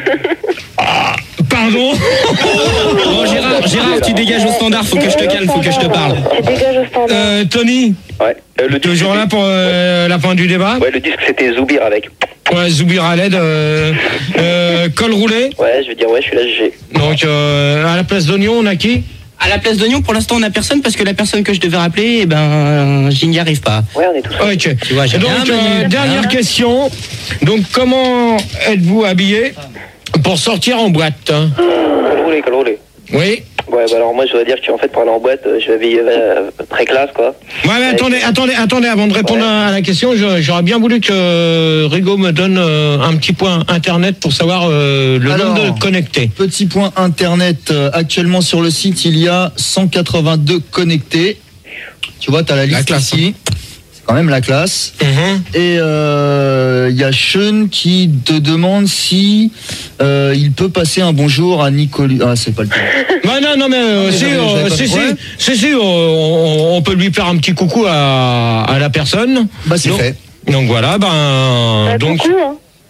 pardon. Bon, Gérard, Gérard, tu dégages au standard, faut que je te calme, faut que je te parle. Tu dégages au standard. Euh, Tony, Ouais. Euh, le disque, toujours là pour euh, la fin du débat. Ouais, le disque c'était Zoubir avec. Ouais, Zoubir à l'aide, euh, euh, col roulé. Ouais, je veux dire, ouais, je suis là, G G. Donc, euh, à la place d'oignon, on a qui? À la place d'oignon, pour l'instant, on n'a personne parce que la personne que je devais rappeler, eh ben, je n'y arrive pas. Ouais, on est tous. Ok. Tu vois, j'ai Donc, bien, euh, Manu. dernière Hein question. Donc, comment êtes-vous habillé pour sortir en boîte? Col roulé, col roulé. Oui. Ouais, bah alors moi, je voudrais dire qu'en fait, pour aller en boîte, euh, je vais habiller euh, très classe, quoi. Ouais, mais attendez, attendez, attendez, avant de répondre Ouais. à la question, je- j'aurais bien voulu que euh, Rigaud me donne euh, un petit point internet pour savoir euh, le Alors. nombre de connectés. Petit point internet, euh, actuellement sur le site, il y a cent quatre-vingt-deux connectés. Tu vois, tu as la liste classe, ici. C'est quand même la classe. Mhm. Et euh, il y a Sean qui te demande si euh, il peut passer un bonjour à Nicolas. Ah, c'est pas le cas. Ouais, non, non, mais euh, Ah, si, j'avais- euh, j'avais pas si, si, trouvé. si, si, euh, on, on peut lui faire un petit coucou à, à la personne. Bah, c'est Donc- fait. Donc voilà, ben, Bah, donc, coucou, hein.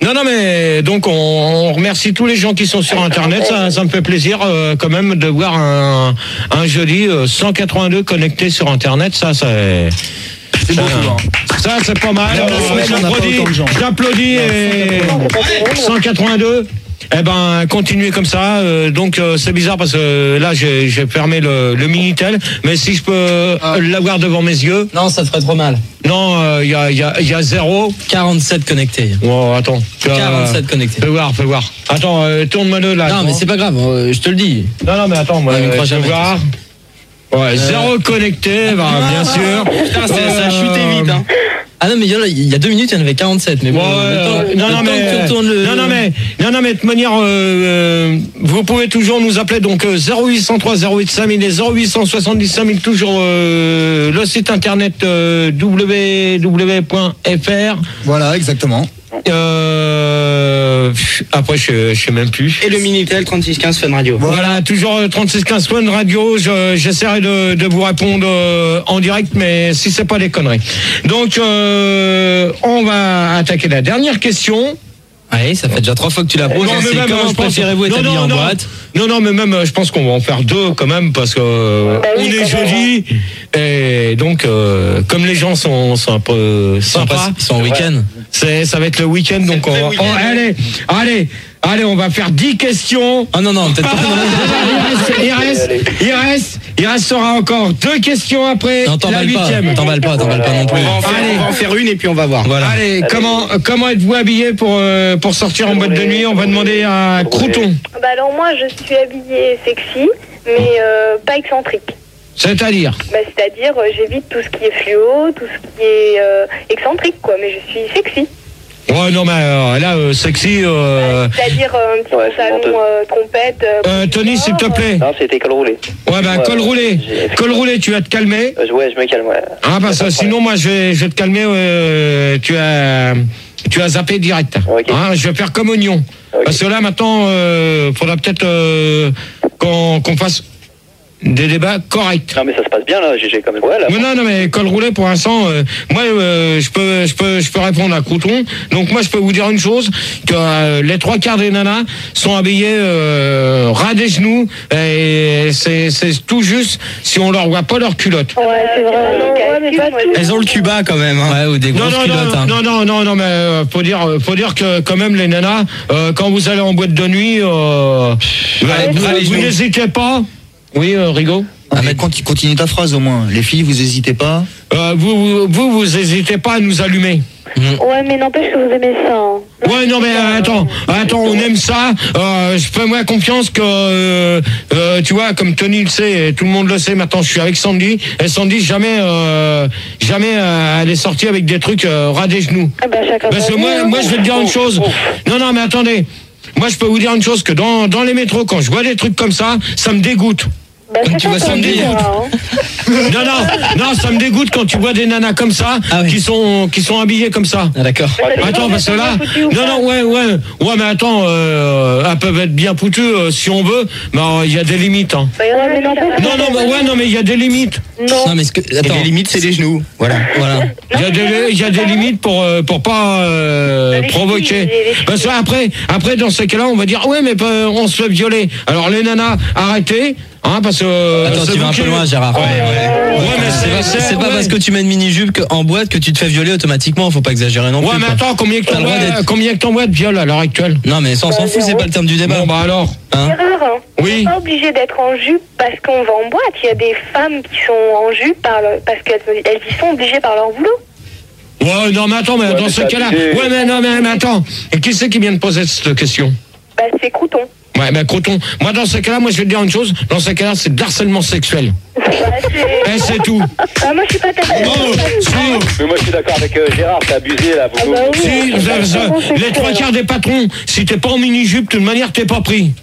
Non, non, mais donc on, on remercie tous les gens qui sont sur Internet. Ça, ça me fait plaisir euh, quand même de voir un, un jeudi euh, cent quatre-vingt-deux connectés sur Internet. Ça, ça C'est beau, hein. ça, c'est pas mal. Dans la Euh, semaine, on n'a pas J'applaudis, autant de gens. j'applaudis et cent quatre-vingt-deux. Eh ben, continuez comme ça. Euh, donc, euh, c'est bizarre parce que euh, là, j'ai j'ai fermé le, le Minitel. Mais si je peux euh, l'avoir devant mes yeux. Non, ça te ferait trop mal. Non, il euh, y, a, y, a, y a zéro. quarante-sept connectés. Oh, attends. quarante-sept connectés. Fais voir, fais voir. Attends, euh, tourne-moi le là. Non, mais c'est pas grave, euh, je te le dis. Non, non, mais attends, moi, Ouais, mais crois je jamais, vais voir. Ouais, zéro connecté, bah, bien sûr. Putain, ça, ça a Euh, chuté vite. Hein. Ah non, mais il y, a, il y a deux minutes, il y en avait quarante-sept. Mais bon, Ouais, le temps- euh, le non, non, temps mais, que tu retournes le- non, non, mais, non, non, mais de toute manière, euh, euh, vous pouvez toujours nous appeler donc euh, zéro huit cent trois zéro huit cinq mille et zéro huit cent soixante-dix cinq mille, toujours euh, le site internet euh, w w w point f r. Voilà, exactement. Euh, après, je, je sais même plus. Et le Minitel trente-six quinze Fun Radio. Voilà, toujours euh, trente-six quinze Fun Radio. Je- J'essaierai de, de vous répondre euh, en direct, mais si c'est pas des conneries. Donc, euh, on va attaquer la dernière question. Allez, ça fait déjà trois fois que tu la poses. Non, hein, mais c'est même, comment euh, je je pense- préférais-vous être non, habillé non, en non. boîte. Non, non, mais même, euh, je pense qu'on va en faire deux quand même, parce que euh, Bah oui, on est quand même. jeudi, et donc, euh, comme les gens sont, sont un peu Ils sont, sympas, pas- ils sont en week-end. c'est, ça va être le week-end, donc on va, week-end. oh, allez, allez, allez, on va faire dix questions. Ah non, non, peut-être pas. Il reste, il reste, il restera encore deux questions après Non, la t'emballes pas. huitième. T'emballes pas, t'emballes pas non plus. On va, en faire, Allez. on va en faire une et puis on va voir. Voilà. Allez, comment, comment êtes-vous habillé pour, euh, pour sortir en boîte de nuit? On va demander à Crouton. Bah alors moi je suis habillée sexy, mais euh, pas excentrique. C'est-à-dire? Bah, c'est-à-dire euh, j'évite tout ce qui est fluo, tout ce qui est euh, excentrique quoi, mais je suis sexy. Ouais, non, mais euh, là, euh, sexy. Euh, C'est-à-dire euh, un petit Ouais, c'est pantalon honteux. euh, trompette. euh, euh, Tony, s'il te plaît. Non, c'était col roulé. Ouais, bah, Ouais, col roulé. j'ai- Col roulé, tu vas te calmer. Euh, Ouais, je me calme, ouais. Ah, parce que sinon, moi, je vais, je vais te calmer. Euh, tu as, tu as zappé direct. Ok. Hein, je vais faire comme oignon. Ok. Parce que là, maintenant, euh, faudra peut-être euh, qu'on qu'on fasse des débats corrects. Non, mais ça se passe bien, là, G G, quand même. Ouais, là. Mais non, non, mais col roulé, pour l'instant, euh, moi, euh, je peux, je peux, je peux répondre à Crouton. Donc, moi, je peux vous dire une chose, que euh, les trois quarts des nanas sont habillées euh, ras des genoux, et c'est, c'est tout juste si on leur voit pas leur culotte. Ouais, c'est vrai. Ouais, mais pas tout. Elles ont le Cuba quand même. Hein. Ouais, ou des Non, grosses non, culottes. non, hein. non, non, non, non, mais euh, faut dire, euh, faut dire que quand même les nanas, euh, quand vous allez en boîte de nuit, euh, bah, Allez, vous, allez, vous jouez. n'hésitez pas. Oui, euh, Rigaud. Ah, mais conti- continue ta phrase au moins. Les filles, vous hésitez pas. Euh, vous, vous, vous, vous hésitez pas à nous allumer. Ouais, mais n'empêche que vous aimez ça. Hein. Ouais, non, mais euh, attends, attends, on aime ça. Euh, je fais moi confiance que, euh, euh, tu vois, comme Tony le sait, et tout le monde le sait. Maintenant, je suis avec Sandy, et Sandy jamais, euh, jamais, euh, elle est sortie avec des trucs euh, ras des genoux. Ah bah, chacun Parce que sa moi, vie, hein. moi, je vais te dire une chose. Non, non, mais attendez. Moi, je peux vous dire une chose, que dans, dans les métros, quand je vois des trucs comme ça, ça me dégoûte. Bah, Comme tu chacun vois sa Sandy. vie, hein. Non, non, non, ça me dégoûte quand tu vois des nanas comme ça, Ah oui. qui sont, qui sont habillées comme ça. Ah, d'accord. Attends, parce que là, non, non, ouais, ouais, ouais, mais attends, euh, elles peuvent être bien foutues euh, si on veut, mais euh, il y a des limites. Hein. Bah, ouais, mais n'empêche que- Non, non, mais, ouais, non, mais il y a des limites. Non. Non, mais ce que. Et Attends. les limites, c'est les genoux. Voilà. Voilà. Il y a des, il y a des limites pour, euh, pour pas euh, Les provoquer. filles, les- les filles. Parce que après, après, dans ces cas-là, on va dire, ouais, mais euh, on se fait violer. Alors, les nanas, arrêtez. Hein, parce que, euh, Attends, c'est tu vas vous un qui- peu loin, Gérard. Ouais, mais C'est pas, c'est, c'est pas ouais. parce que tu mets une mini-jupe que- en boîte que tu te fais violer automatiquement, faut pas exagérer non Ouais, plus. mais quoi. attends, combien que T'as le droit t'envoies, d'être- combien que t'envoies de viol à l'heure actuelle? Non, mais ça, on s'en fout, c'est pas le terme du débat. Bon, bah alors. Hein Erreur, hein. Oui. On n'est pas obligé d'être en jupe parce qu'on va en boîte. Il y a des femmes qui sont en jupe par le- parce qu'elles elles y sont obligées par leur boulot. Ouais, non, mais attends, mais Ouais, dans mais ce ça cas-là. abusé. Ouais, mais non, mais, mais attends. Et qui c'est qui vient de poser cette question? Bah, c'est Crouton. Ouais, mais Croton. Moi, dans ce cas-là, moi, je vais te dire une chose. Dans ce cas-là, c'est de l'harcèlement sexuel. Bah, c'est- Et c'est tout. Ah, moi, je suis pas ta Oh, si. Mais moi, je suis d'accord avec euh, Gérard, t'as abusé, là. Vous, Ah, bah oui. Si, c'est ça- ça- vraiment les sexuel, trois quarts des patrons, si t'es pas en mini-jupe, de toute manière, t'es pas pris.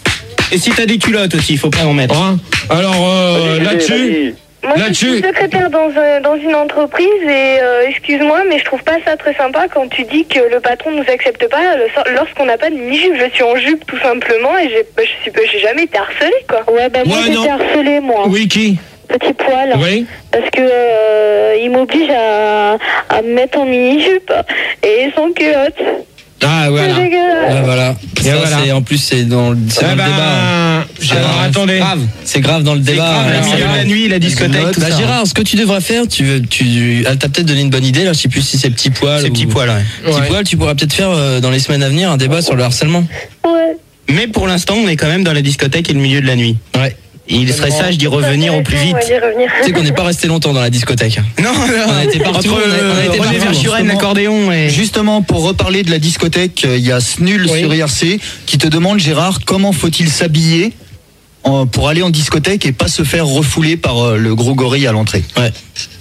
Et si t'as des culottes aussi, il faut pas en mettre. Hein? Alors, euh, Vas-y, là-dessus. vas-y. Moi, je Là-dessus. suis secrétaire dans, un- dans une entreprise et euh, excuse-moi, mais je trouve pas ça très sympa quand tu dis que le patron nous accepte pas le- lorsqu'on n'a pas de mini-jupe. Je suis en jupe tout simplement et j'ai, bah, je suis, j'ai jamais été harcelée quoi. Ouais, bah moi, Ouais, non. j'étais harcelée moi. Oui, qui? Petit poil. Oui. Parce que euh, il m'oblige à, à me mettre en mini-jupe et sans culotte. Ah, voilà. C'est dégueulasse. Ouais, voilà. Et Ça, voilà. c'est, en plus, c'est dans, le- c'est Eh dans ben, le débat. alors, C'est attendez. grave. C'est grave dans le débat. grave, Alors, le milieu de la nuit, la discothèque, Bah, tout ça. Gérard, ce que tu devrais faire, tu veux, tu, elle t'a peut-être donné une bonne idée, là, je sais plus si c'est petit poil. Ces ou- petits poils, ouais. Petit Ouais. poil, tu pourras peut-être faire euh, dans les semaines à venir un débat sur le harcèlement. Ouais. Mais pour l'instant, on est quand même dans la discothèque et le milieu de la nuit. Ouais. Et il serait sage d'y revenir au plus On vite. va y revenir. Tu sais qu'on n'est pas resté longtemps dans la discothèque. Non, On a été partout, Entre, on a- on a été euh, René partout. Verschuren, l'accordéon et... Justement, pour reparler de la discothèque, euh, il y a Snul Oui. sur I R C qui te demande, Gérard, comment faut-il s'habiller en- pour aller en discothèque et pas se faire refouler par euh, le gros gorille à l'entrée. Ouais.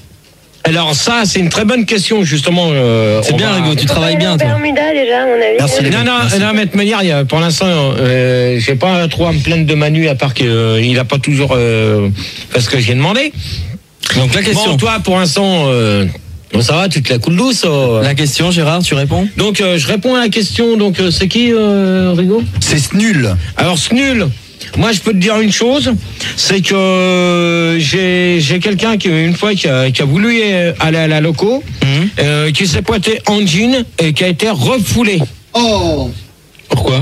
Alors ça, c'est une très bonne question, justement. euh, C'est on bien, va- Rigaud, tu travailles bien, En toi. Bermuda déjà, à mon avis. Merci, les Non, non, non, mais de toute manière, il y a- pour l'instant, euh, j'ai pas trop à me plaindre de Manu, à part qu'il euh, a pas toujours euh, fait ce que j'ai demandé. Donc la question. Bon, toi, pour l'instant, euh, bon, ça va, tu te la coules douce. euh. La question, Gérard, tu réponds? Donc, euh, je réponds à la question. Donc, euh, c'est qui, euh, Rigaud? C'est Snul. Alors, c'est nul. Moi, je peux te dire une chose, c'est que euh, j'ai j'ai quelqu'un qui une fois qui a, qui a voulu euh, aller à la loco, Mhm. euh, qui s'est pointé en jean et qui a été refoulé. Oh. Pourquoi?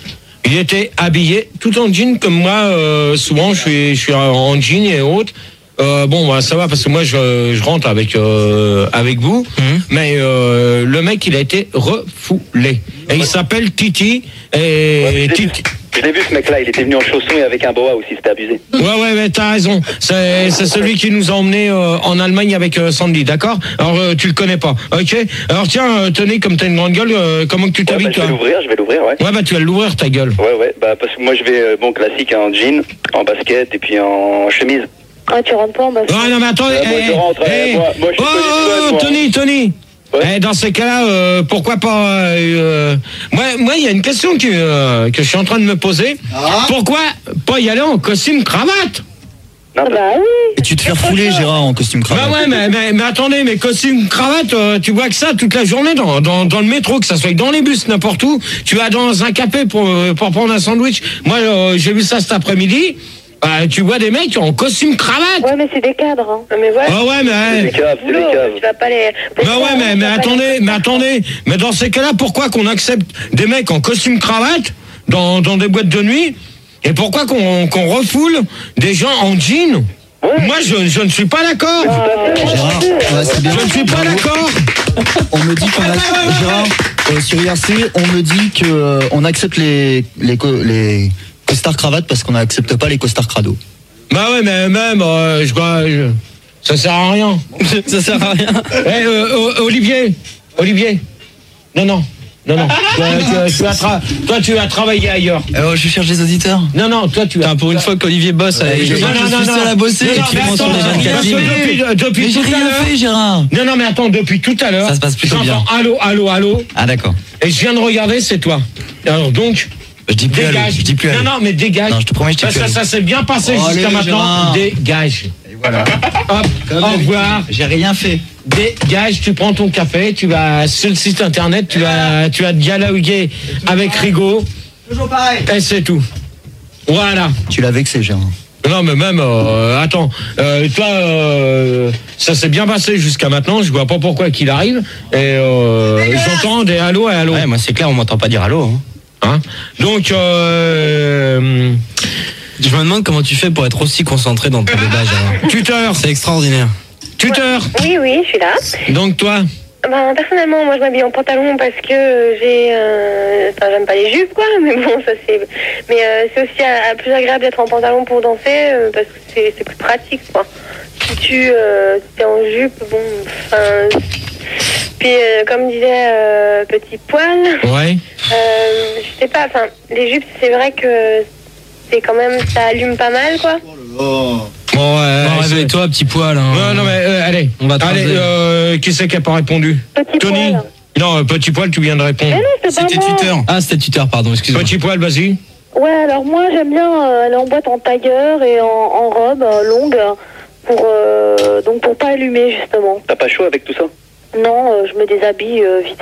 Il était habillé tout en jean comme moi. Euh, souvent, je suis je suis en jean et autres. Euh, bon, bah, ça va parce que moi je, je rentre avec euh, avec vous, Mhm. mais euh, le mec il a été refoulé et il s'appelle Titi et Ouais, je l'ai vu. Titi. Je l'ai vu ce mec-là, il était venu en chaussons et avec un boa aussi, c'était abusé. Ouais, ouais, ouais, t'as raison. C'est, c'est celui qui nous a emmenés euh, en Allemagne avec euh, Sandy, d'accord? Alors, euh, tu le connais pas, ok? Alors, tiens, euh, tenez, comme t'as une grande gueule, euh, comment que tu Ouais, bah, t'habilles, je vais toi? l'ouvrir, je vais l'ouvrir, ouais. Ouais, bah, tu vas l'ouvrir, ta gueule. Ouais, ouais, bah parce que moi je vais, euh, bon, classique, en jean, en basket et puis en chemise. Ah, tu rentres pas en bas. Ouais, non, mais attendez. Ouais, moi, je rentre, ouais, moi- moi, je suis oh, Tony oh, Swan, moi. Tony, Tony. Ouais. Eh, dans ces cas-là, euh, pourquoi pas euh, euh, Moi, moi, il y a une question que, euh, que je suis en train de me poser. Pourquoi pas y aller en costume cravate? Non, Ah parce- bah oui. Et tu te fais refouler, Gérard, en costume cravate. Bah ouais, mais, mais, mais attendez, mais costume cravate, euh, tu vois que ça toute la journée dans, dans, dans le métro, que ça soit dans les bus, n'importe où. Tu vas dans un café pour, euh, pour prendre un sandwich. Moi, euh, j'ai vu ça cet après-midi. Euh, tu vois des mecs en costume cravate. Ouais, mais c'est des cadres. Hein. Mais voilà. Ah ouais, c'est mais. des caves, c'est Boulot, des caves. tu vas pas les. Bah ouais, mais, mais attendez, mais attendez, mais dans ces cas-là, pourquoi qu'on accepte des mecs en costume cravate dans, dans des boîtes de nuit et pourquoi qu'on qu'on refoule des gens en jean? Moi, je, je ne suis pas d'accord. Gérard, ouais, c'est bien. Je ne suis pas Bravo. d'accord. On me dit qu'on a, Gérard, euh, sur I R C, on me dit que euh, on accepte les les co- les costards cravates parce qu'on n'accepte pas les costards crado. Bah ouais, mais même, euh, je crois, je- ça sert à rien. Ça sert à rien. Eh, euh, O- Olivier, Olivier, non, non, non, non. Toi, tu, tu as tra- toi, tu as travaillé ailleurs. Euh, je cherche des auditeurs. Non, non, toi, tu as. Putain, pour une fois qu'Olivier bosse avec je- les Non, je non, non, suis non. seul à bosser, Non, non, écris-moi mais sur attends, les vingt-quatre parce que lignes. depuis, depuis Mais j'ai tout à rien l'heure. fait, Gérard. Non, non, mais attends, depuis tout à l'heure. Ça se passe plutôt j'entends bien. Allô, allô, allô. Ah d'accord. Et je viens de regarder, c'est toi. Alors donc, Je dis plus allô. dégage. Je dis plus allô. Non, non, mais dégage. Non, je te promets, je dis Parce plus que allô. ça s'est bien passé Oh, jusqu'à allez, maintenant. Gérard. Dégage. Voilà. Hop, au revoir. J'ai rien fait. Dégage, tu prends ton café, tu vas sur le site internet, tu vas, tu vas dialoguer avec Rigaud. Toujours pareil. Et c'est tout. Voilà. Tu l'as vexé, Gérard. Non, mais même, euh, attends, euh, toi, euh, ça s'est bien passé jusqu'à maintenant, je vois pas pourquoi qu'il arrive, et euh, j'entends des allô et allô. Ouais, moi c'est clair, on m'entend pas dire allô. Hein. Hein. Donc, euh, Je me demande comment tu fais pour être aussi concentré dans ton débat, Gérard. tuteur, C'est extraordinaire. tuteur, Oui, oui, je suis là. donc toi, Ben, personnellement, moi je m'habille en pantalon parce que j'ai. Euh... Enfin, j'aime pas les jupes, quoi, mais bon, ça c'est. Mais euh, c'est aussi euh, plus agréable d'être en pantalon pour danser euh, parce que c'est c'est plus pratique, quoi. Si tu euh, si t'es en jupe, bon. Enfin. Puis, euh, comme disait euh, Petit Poil, ouais, euh, je sais pas, enfin, les jupes, c'est vrai que c'est quand même. Ça allume pas mal, quoi. bon, ouais, Bon, c'est- réveille-toi, petit poil. Hein. non, non, mais euh, allez, On va te allez, raser. euh, qui c'est qui a pas répondu? Petit Tony? Poil. Non, euh, petit poil, tu viens de répondre. Mais non, c'est pas C'était moi. Twitter. Ah, c'était Twitter, pardon, excuse-moi. Petit poil, vas-y. Ouais, alors moi j'aime bien euh, aller en boîte en tailleur et en, en robe euh, longue euh, pour euh, donc pour pas allumer justement. T'as pas chaud avec tout ça? Non, euh, je me déshabille euh, vite fait.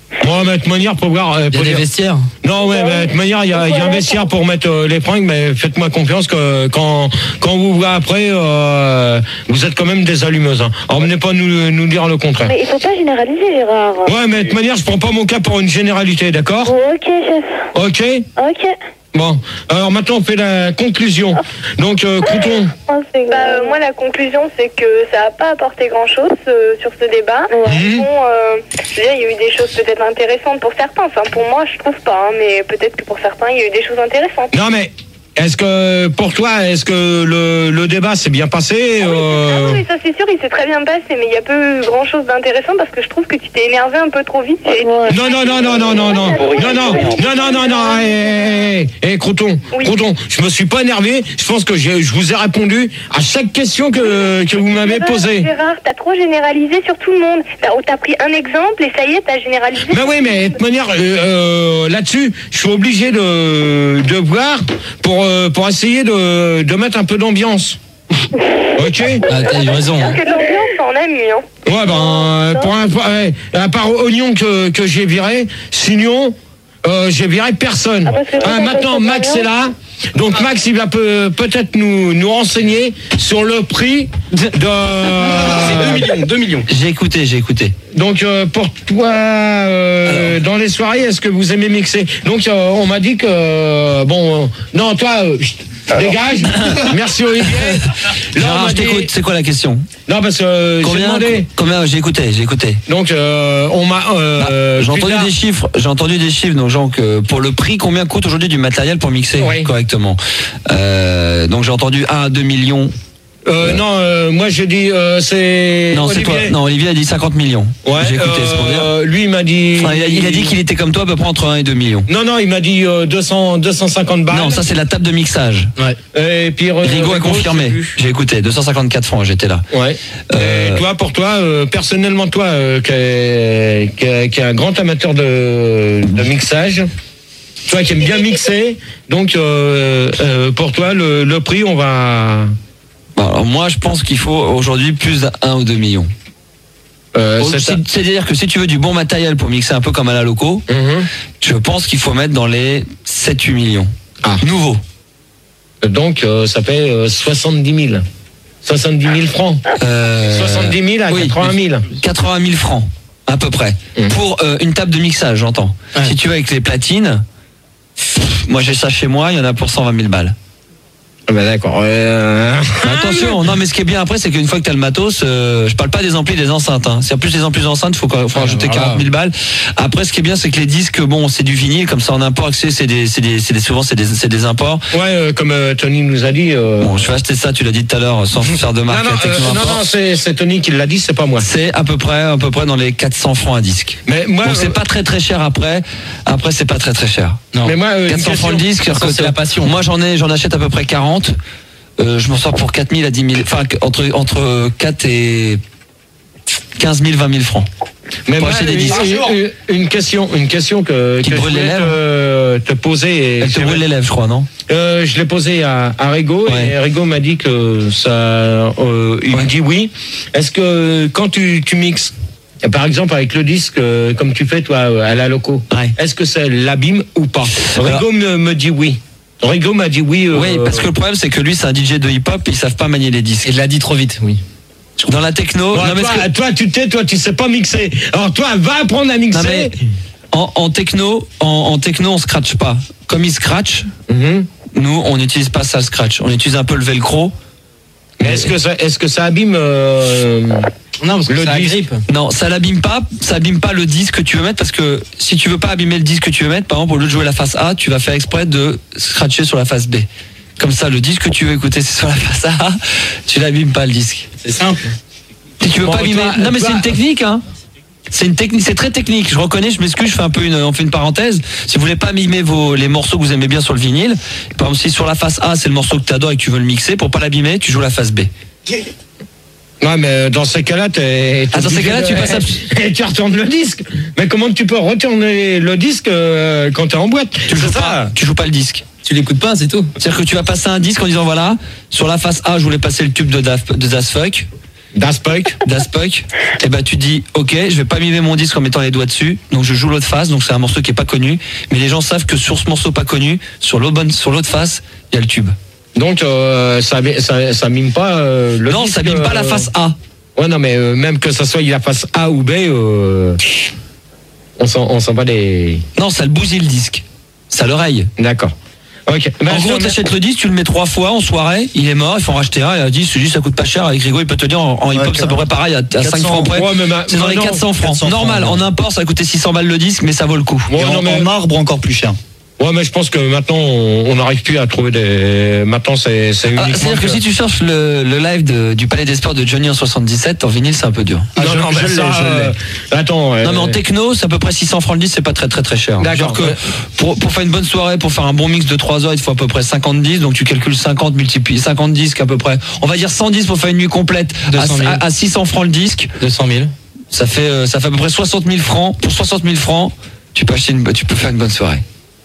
Bon, mais de toute manière, pour voir. Il y a des vestiaires. Non, ouais, mais de toute manière, il y a, il y a un vestiaire pour mettre euh, les fringues, mais faites-moi confiance que quand, quand vous voyez après, euh, vous êtes quand même des allumeuses. Hein. Alors, venez pas nous, nous dire le contraire. Mais il faut pas généraliser, Gérard. Ouais, mais de toute manière, je prends pas mon cas pour une généralité, d'accord? Ok, chef. Ok. Ok. Bon, alors maintenant on fait la conclusion. Donc, euh, Crouton. Bah, euh, moi, la conclusion, c'est que ça n'a pas apporté grand-chose euh, sur ce débat. Mhm. Bon, euh, je veux dire, il y a eu des choses peut-être intéressantes pour certains. Enfin, pour moi, je trouve pas, hein, mais peut-être que pour certains, il y a eu des choses intéressantes. Non, mais est-ce que pour toi, est-ce que le, le débat s'est bien passé? Ah oui, euh... ah oui, ça c'est sûr, il s'est très bien passé, mais il n'y a pas eu grand-chose d'intéressant parce que je trouve que tu t'es énervé un peu trop vite. Et... Non, non, non, non, non, non, non, non, non, non, non, non, non, hé, hé, hé, Crouton, Oui. Crouton, je me suis pas énervé, je pense que j'ai- je vous ai répondu à chaque question que, que vous m'avez Gérard, posée. Gérard, t'as trop généralisé sur tout le monde. T'as t'as pris un exemple et ça y est, t'as généralisé. Ben oui, mais de toute manière, euh, euh, là-dessus, je suis obligé de, de voir pour, euh, pour essayer de, de mettre un peu d'ambiance. Ok? Ah, t'as eu raison. Parce Hein. que de l'ambiance, on a mis, hein. Ouais, ben, pour un, ouais, à part Oignon que, que j'ai viré, sinon, euh, j'ai viré personne. Ah, parce que Ah, vous, maintenant, ça, ça Max va est là. Donc, Max, il va peut, peut-être nous, nous renseigner sur le prix de... C'est deux millions, deux millions. J'ai écouté, j'ai écouté. Donc, euh, pour toi, euh, dans les soirées, est-ce que vous aimez mixer? Donc, euh, on m'a dit que... euh, bon, euh, non, toi... euh, chut, dégage. Merci, Olivier. Là, on Gérard, m'a je dit- t'écoute. C'est quoi la question? Non, parce que euh, j'ai Combien, demandé... combien J'ai écouté, j'ai écouté. Donc, euh, on m'a... euh, Bah, j'ai plus entendu tard- des chiffres, j'ai entendu des chiffres, donc genre que pour le prix, combien coûte aujourd'hui du matériel pour mixer Oui. correctement. Euh, donc j'ai entendu un à deux millions. Euh, non, euh, moi j'ai dit euh, c'est. Non, c'est toi. Olivier. Non, Olivier a dit cinquante millions. Ouais, J'ai écouté ce qu'on dit. euh, lui il m'a dit. Enfin, il, a, il a dit qu'il était comme toi à peu près entre un et deux millions. Non, non, il m'a dit euh, deux cents, deux cent cinquante balles. Non, ça c'est la table de mixage. Et puis euh, Rigaud a confirmé. je sais plus. J'ai écouté, deux cent cinquante-quatre francs, j'étais là. Ouais. Euh, Et toi, pour toi, euh, personnellement, toi, euh, qui est, qui est- qui est un grand amateur de, de mixage, toi qui aimes bien mixer, donc euh, euh, pour toi, le, le prix, on va. Bon, alors moi je pense qu'il faut aujourd'hui plus d'un ou deux millions. Euh, Oh, c'est ça. c'est- C'est-à-dire que si tu veux du bon matériel pour mixer un peu comme à la loco, Mhm. je pense qu'il faut mettre dans les sept huit millions. Ah. Nouveau. Donc, euh, ça fait euh, soixante-dix mille. soixante-dix mille francs. Euh, soixante-dix mille à oui, quatre-vingt mille. quatre-vingt mille francs, à peu près. Mmh. Pour euh, une table de mixage, j'entends. Ouais. Si tu veux avec les platines, pff, moi j'ai ça chez moi, il y en a pour cent vingt mille balles. Ah bah d'accord. Euh... Mais attention, non mais ce qui est bien après, c'est qu'une fois que tu as le matos, euh, je parle pas des amplis des enceintes. Hein. Si en plus les amplis des enceintes, il faut, faut Ah, rajouter voilà. quarante mille balles. Après, ce qui est bien, c'est que les disques, bon, c'est du vinyle, comme ça en import, c'est c'est des, c'est des, c'est des, souvent c'est des, c'est des imports. Ouais, euh, comme euh, Tony nous a dit. Euh... Bon, je vais acheter ça, tu l'as dit tout à l'heure, sans faire de non, marque. non, la Techno euh, non, Import. non, c'est c'est Tony qui l'a dit, c'est pas moi. C'est à peu près, à peu près dans les quatre cents francs un disque. Mais moi, Donc c'est euh, pas très très cher après. Après c'est pas très très cher. Non. mais moi, euh, une quatre cents francs le question. disque. Ça, c'est la passion. Moi j'en ai, j'en achète à peu près quarante. Euh, je m'en sors pour quatre mille à dix mille. Enfin entre entre quatre et quinze mille, vingt mille francs. Mais pour moi, acheter des une, disques. une- une question, une question que, Qui que je brûle les voulais lèvres. te, te poser. Et Elle te c'est brûle vrai- les lèvres, je crois, non? Euh, je l'ai posé à, à Rigaud Ouais. et Rigaud m'a dit que ça. Euh, il Ouais. me dit oui. Est-ce que quand tu, tu mixes, par exemple avec le disque, euh, comme tu fais toi à la loco, Ouais. est-ce que ça l'abîme ou pas? Alors- Rigaud me, me dit oui. Rigaud m'a dit oui. euh, Oui, parce que le problème c'est que lui c'est un D J de hip-hop, ils savent pas manier les disques. Il l'a dit trop vite, oui. Dans la techno, Bon, non, mais toi, ce que- toi, tu t'es, toi, tu sais pas mixer. Alors toi, va apprendre à mixer. non, mais en, en techno, en, en techno on scratch pas. Comme ils scratch, Mhm. nous on n'utilise pas ça le scratch. On utilise un peu le velcro. Mais est-ce que ça, est-ce que ça abîme euh, Non, parce que le ça disque? agrippe. Non, ça l'abîme pas, ça abîme pas le disque que tu veux mettre parce que si tu veux pas abîmer le disque que tu veux mettre, par exemple au lieu de jouer la face A, tu vas faire exprès de scratcher sur la face B. Comme ça, le disque que tu veux écouter c'est sur la face A, tu l'abîmes pas le disque. C'est simple. Si tu veux Bon, pas abîmer, toi- non mais toi- c'est une technique hein. C'est une technique, c'est très technique. Je reconnais, je m'excuse, je fais un peu une, on fait une parenthèse. Si vous voulez pas mimer vos, les morceaux que vous aimez bien sur le vinyle, par exemple si sur la face A c'est le morceau que tu adores et que tu veux le mixer, pour pas l'abîmer, tu joues la face B. Ouais, mais dans ces cas-là, t'es. Ah, dans ces cas-là, tu passes à- Et tu retournes le disque. Mais comment tu peux retourner le disque euh, quand t'es en boîte? Tu joues C'est ça. pas, tu joues pas le disque. Tu l'écoutes pas, c'est tout. C'est-à-dire que tu vas passer un disque en disant voilà, sur la face A, je voulais passer le tube de Daft, de Daft Fuck. Das Punk. Das Punk. Et bah tu dis ok, je vais pas mimer mon disque en mettant les doigts dessus, donc je joue l'autre face, donc c'est un morceau qui est pas connu, mais les gens savent que sur ce morceau pas connu, sur l'autre bonne, sur l'autre face, il y a le tube. Donc euh, ça, ça ça mime pas euh, le Non, disque, ça mime pas euh, la face A. Ouais non mais euh, même que ça soit la face A ou B, euh, on s'en on s'en va des. Non, ça le bousille le disque. Ça l'oreille. D'accord. Ok. Ben, en gros, t'achètes le disque, tu le mets trois fois en soirée, il est mort, il faut en racheter un, et un disque, ce disque ça coûte pas cher, avec Grégo, il peut te dire en, en hip-hop, Ouais, c'est à peu près pareil, à, à cinq francs près. Ouais, mais ma- c'est dans les non, quatre cents francs. quatre cents Normal, francs, en import, ça a coûté six cents balles le disque, mais ça vaut le coup. Ouais, Et en, non, mais- en marbre encore plus cher. Ouais mais je pense que maintenant on n'arrive plus à trouver des. Maintenant c'est c'est Ah, uniquement. c'est-à-dire que si tu cherches le, le live de- du Palais des Sports de Johnny en soixante-dix-sept, en vinyle, c'est un peu dur. Ah, non, je- non, je mais l'ai, ça, je l'ai. euh, attends. Non mais en euh, techno, c'est à peu près six cents francs le disque, c'est pas très très très cher. D'accord. Genre que pour, pour faire une bonne soirée, pour faire un bon mix de trois heures, il te faut à peu près cinquante disques, donc tu calcules cinquante multiplié cinquante disques à peu près. On va dire cent dix pour faire une nuit complète deux cent mille. à, à, à six cents francs le disque. deux cent mille. Ça fait euh, ça fait à peu près soixante mille francs. Pour soixante mille francs, tu peux acheter une, tu peux faire une bonne soirée.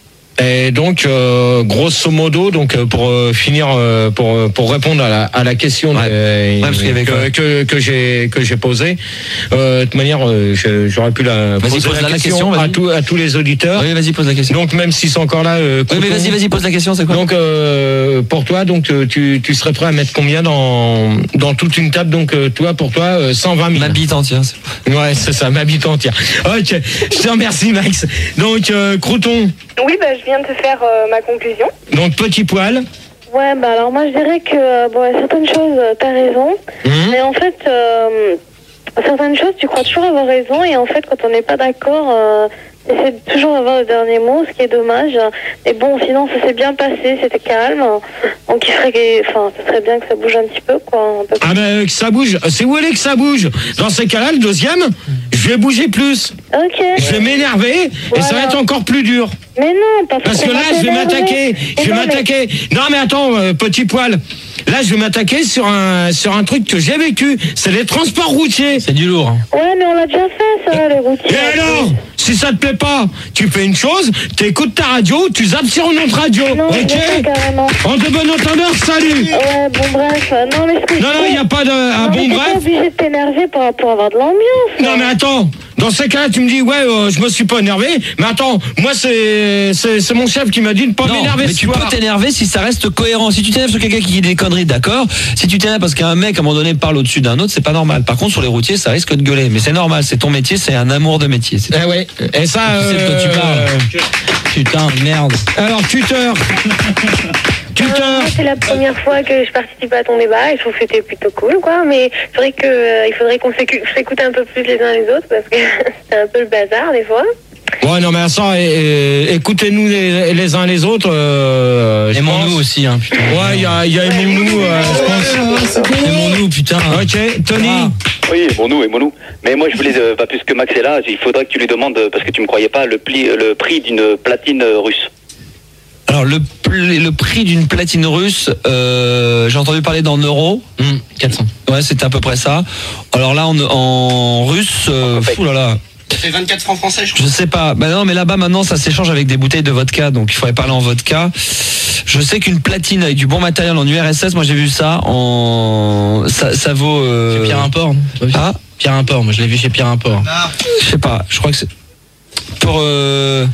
Et donc, euh, grosso modo, donc euh, pour euh, finir, euh, pour euh, pour répondre à la à la question Ouais. de- euh, Ouais, parce qu'il y avait que, quoi que que j'ai que j'ai posée, euh, de toute manière, euh, je- j'aurais pu la Vas-y, poser pose la la question, question, à vas-y. tous à tous les auditeurs. Oui, vas-y, pose la question. Donc même s'ils sont encore là, euh, Oui, mais Crouton, vas-y, vas-y, pose la question, c'est quoi? Donc euh, pour toi, donc euh, tu tu serais prêt à mettre combien dans dans toute une table? Donc euh, toi pour toi euh, cent vingt mille. Ma bite entière. c'est- Ouais, c'est ça, ma bite entière. Ok, je te remercie Max. Donc euh, Crouton, Oui, bah, je viens de te faire euh, ma conclusion. donc petit poil. Ouais, bah alors moi je dirais que euh, bon, certaines choses, euh, t'as raison, Hum. mais en fait, euh, certaines choses, tu crois toujours avoir raison, et en fait, quand on n'est pas d'accord, euh, t'essaies de toujours avoir le dernier mot, ce qui est dommage. Et bon, sinon, ça s'est bien passé, c'était calme, donc il serait, que- enfin, ce serait bien que ça bouge un petit peu, quoi. Un peu plus. Ah ben que ça bouge, c'est où elle est que ça bouge? Dans ces cas-là, le deuxième, je vais bouger plus. Ok. Je vais m'énerver et ça va Voilà. être encore plus dur. Mais non, pas Parce que qu'on là, va je vais t'énerver. m'attaquer. Je vais Non, mais- m'attaquer. Non mais attends, euh, petit poil. Là, je vais m'attaquer sur un sur un truc que j'ai vécu. C'est les transports routiers. C'est du lourd. hein. Ouais, mais on l'a déjà fait, ça, les routiers. Et alors, si ça te plaît pas, tu fais une chose, t'écoutes ta radio, tu zappes sur une autre radio. Non, je Ok? sais carrément. En de bon entendeur, salut. Ouais, bon, bref. euh, Non, mais ce que Non, je non, il fais- n'y a pas de. Ah Non, mais bon, t'es pas bref. obligé de t'énerver pour, pour avoir de l'ambiance. Non mais attends, dans ces cas-là tu me dis ouais euh, je me suis pas énervé, mais attends, moi c'est c'est c'est mon chef qui m'a dit de pas Non, m'énerver mais ce tu soir. peux t'énerver si ça reste cohérent. Si tu t'énerves sur quelqu'un qui dit des conneries, d'accord. Si tu t'énerves parce qu'un mec à un moment donné parle au-dessus d'un autre, c'est pas normal. Par contre, sur les routiers, ça risque de gueuler. Mais c'est normal, c'est ton métier, c'est un amour de métier. C'est- Eh ouais, et ça Tu sais de quoi tu euh, parles. Putain, merde. Alors tuteur. Euh, Tuteur. moi, c'est la première fois que je participe à ton débat et je trouve que c'était plutôt cool, quoi. Mais c'est vrai que euh, il faudrait qu'on s'écu- s'écoute un peu plus les uns les autres parce que c'est un peu le bazar des fois. Ouais non mais ça, et- et- écoutez-nous les, les uns les autres. Euh, je Aimons-nous pense. aussi, hein, putain. Ouais, il y a, il y a aimons-nous, euh, je pense. Aimons-nous, putain. Ok, Tony. Ah. Oui, bon nous et bon nous. Mais moi je voulais, euh, pas plus que Max est là, il faudrait que tu lui demandes, euh, parce que tu me croyais pas, le, pli, le prix d'une platine euh, russe. Alors le, pl- le prix d'une platine russe, euh, j'ai entendu parler d'en euros. Hum, quatre cents. Ouais, c'était à peu près ça. Alors là, en, en russe, euh, fou là là. Ça fait vingt-quatre francs français, je crois. Je sais pas. Bah non, mais là-bas maintenant, ça s'échange avec des bouteilles de vodka, donc il faudrait parler en vodka. Je sais qu'une platine avec du bon matériel en U R S S, moi j'ai vu ça en, ça, ça vaut. Euh... C'est Pierre Import, non? Ah, Pierre Import, moi je l'ai vu chez Pierre Import. je sais pas. Je crois que c'est pour euh...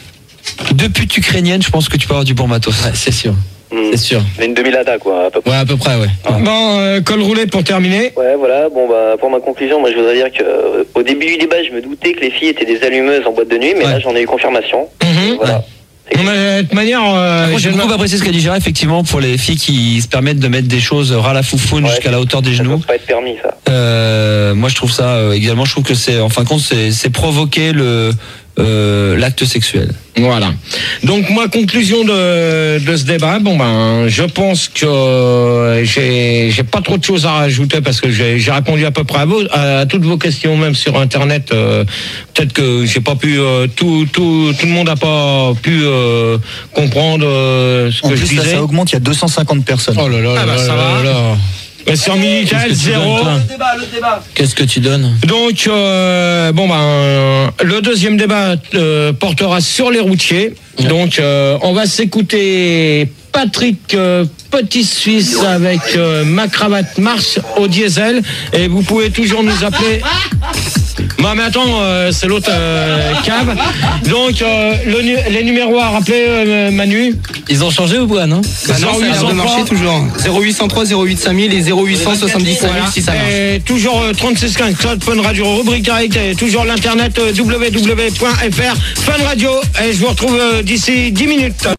deux putes ukrainiennes. Je pense que tu peux avoir du bon matos. Ouais, c'est sûr. Hmm. C'est sûr. C'est une demi-lada quoi, à peu près. Ouais, à peu près, ouais. Bon, euh, col roulé pour terminer. Ouais, voilà. Bon, bah, pour ma conclusion, moi, je voudrais dire que euh, au début du débat, je me doutais que les filles étaient des allumeuses en boîte de nuit, mais Ouais. là, j'en ai eu confirmation. Mhm. Voilà. Non, mais de toute manière, euh, Moi, j'ai je- beaucoup apprécié ce qu'a dit Gérard, effectivement, pour les filles qui se permettent de mettre des choses ras la foufoune Ouais, jusqu'à la hauteur des Ça genoux. peut pas être permis, ça. Euh, moi, je trouve ça euh, également. Je trouve que c'est, en fin de compte, c'est, c'est provoquer le euh, l'acte sexuel. Voilà. Donc moi, conclusion de, de ce débat, bon ben, je pense que euh, j'ai j'ai pas trop de choses à rajouter parce que j'ai j'ai répondu à peu près à, vos, à toutes vos questions, même sur Internet. Euh, Peut-être que j'ai pas pu euh, tout tout tout le monde a pas pu euh, comprendre euh, ce En que je plus, là, disais. ça augmente, il y a deux cent cinquante personnes. Oh là là, Ah bah, là ça là va. là là. Mais sur Minitel, Qu'est-ce que tu zéro. donnes, toi Le débat, le débat. Qu'est-ce que tu donnes? Donc, euh, bon ben, le deuxième débat euh, portera sur les routiers. Donc, euh, on va s'écouter Patrick euh, Petit Suisse avec euh, ma cravate marche au diesel. Et vous pouvez toujours nous appeler. Bah mais attends, euh, c'est l'autre euh, cave. Donc euh, le nu- les numéros à rappeler, euh, Manu. Ils ont changé ou pas, non? Bah non, ça a l'air de marcher toujours. zéro huit cent trois zéro huit cinq mille et zéro huit cent soixante-dix-sept mille si ça marche. Et toujours euh, trente-six quinze, Cloud Fun Radio, rubrique direct, et toujours l'internet euh, w w w point f r, Fun Radio. Et je vous retrouve euh, d'ici dix minutes.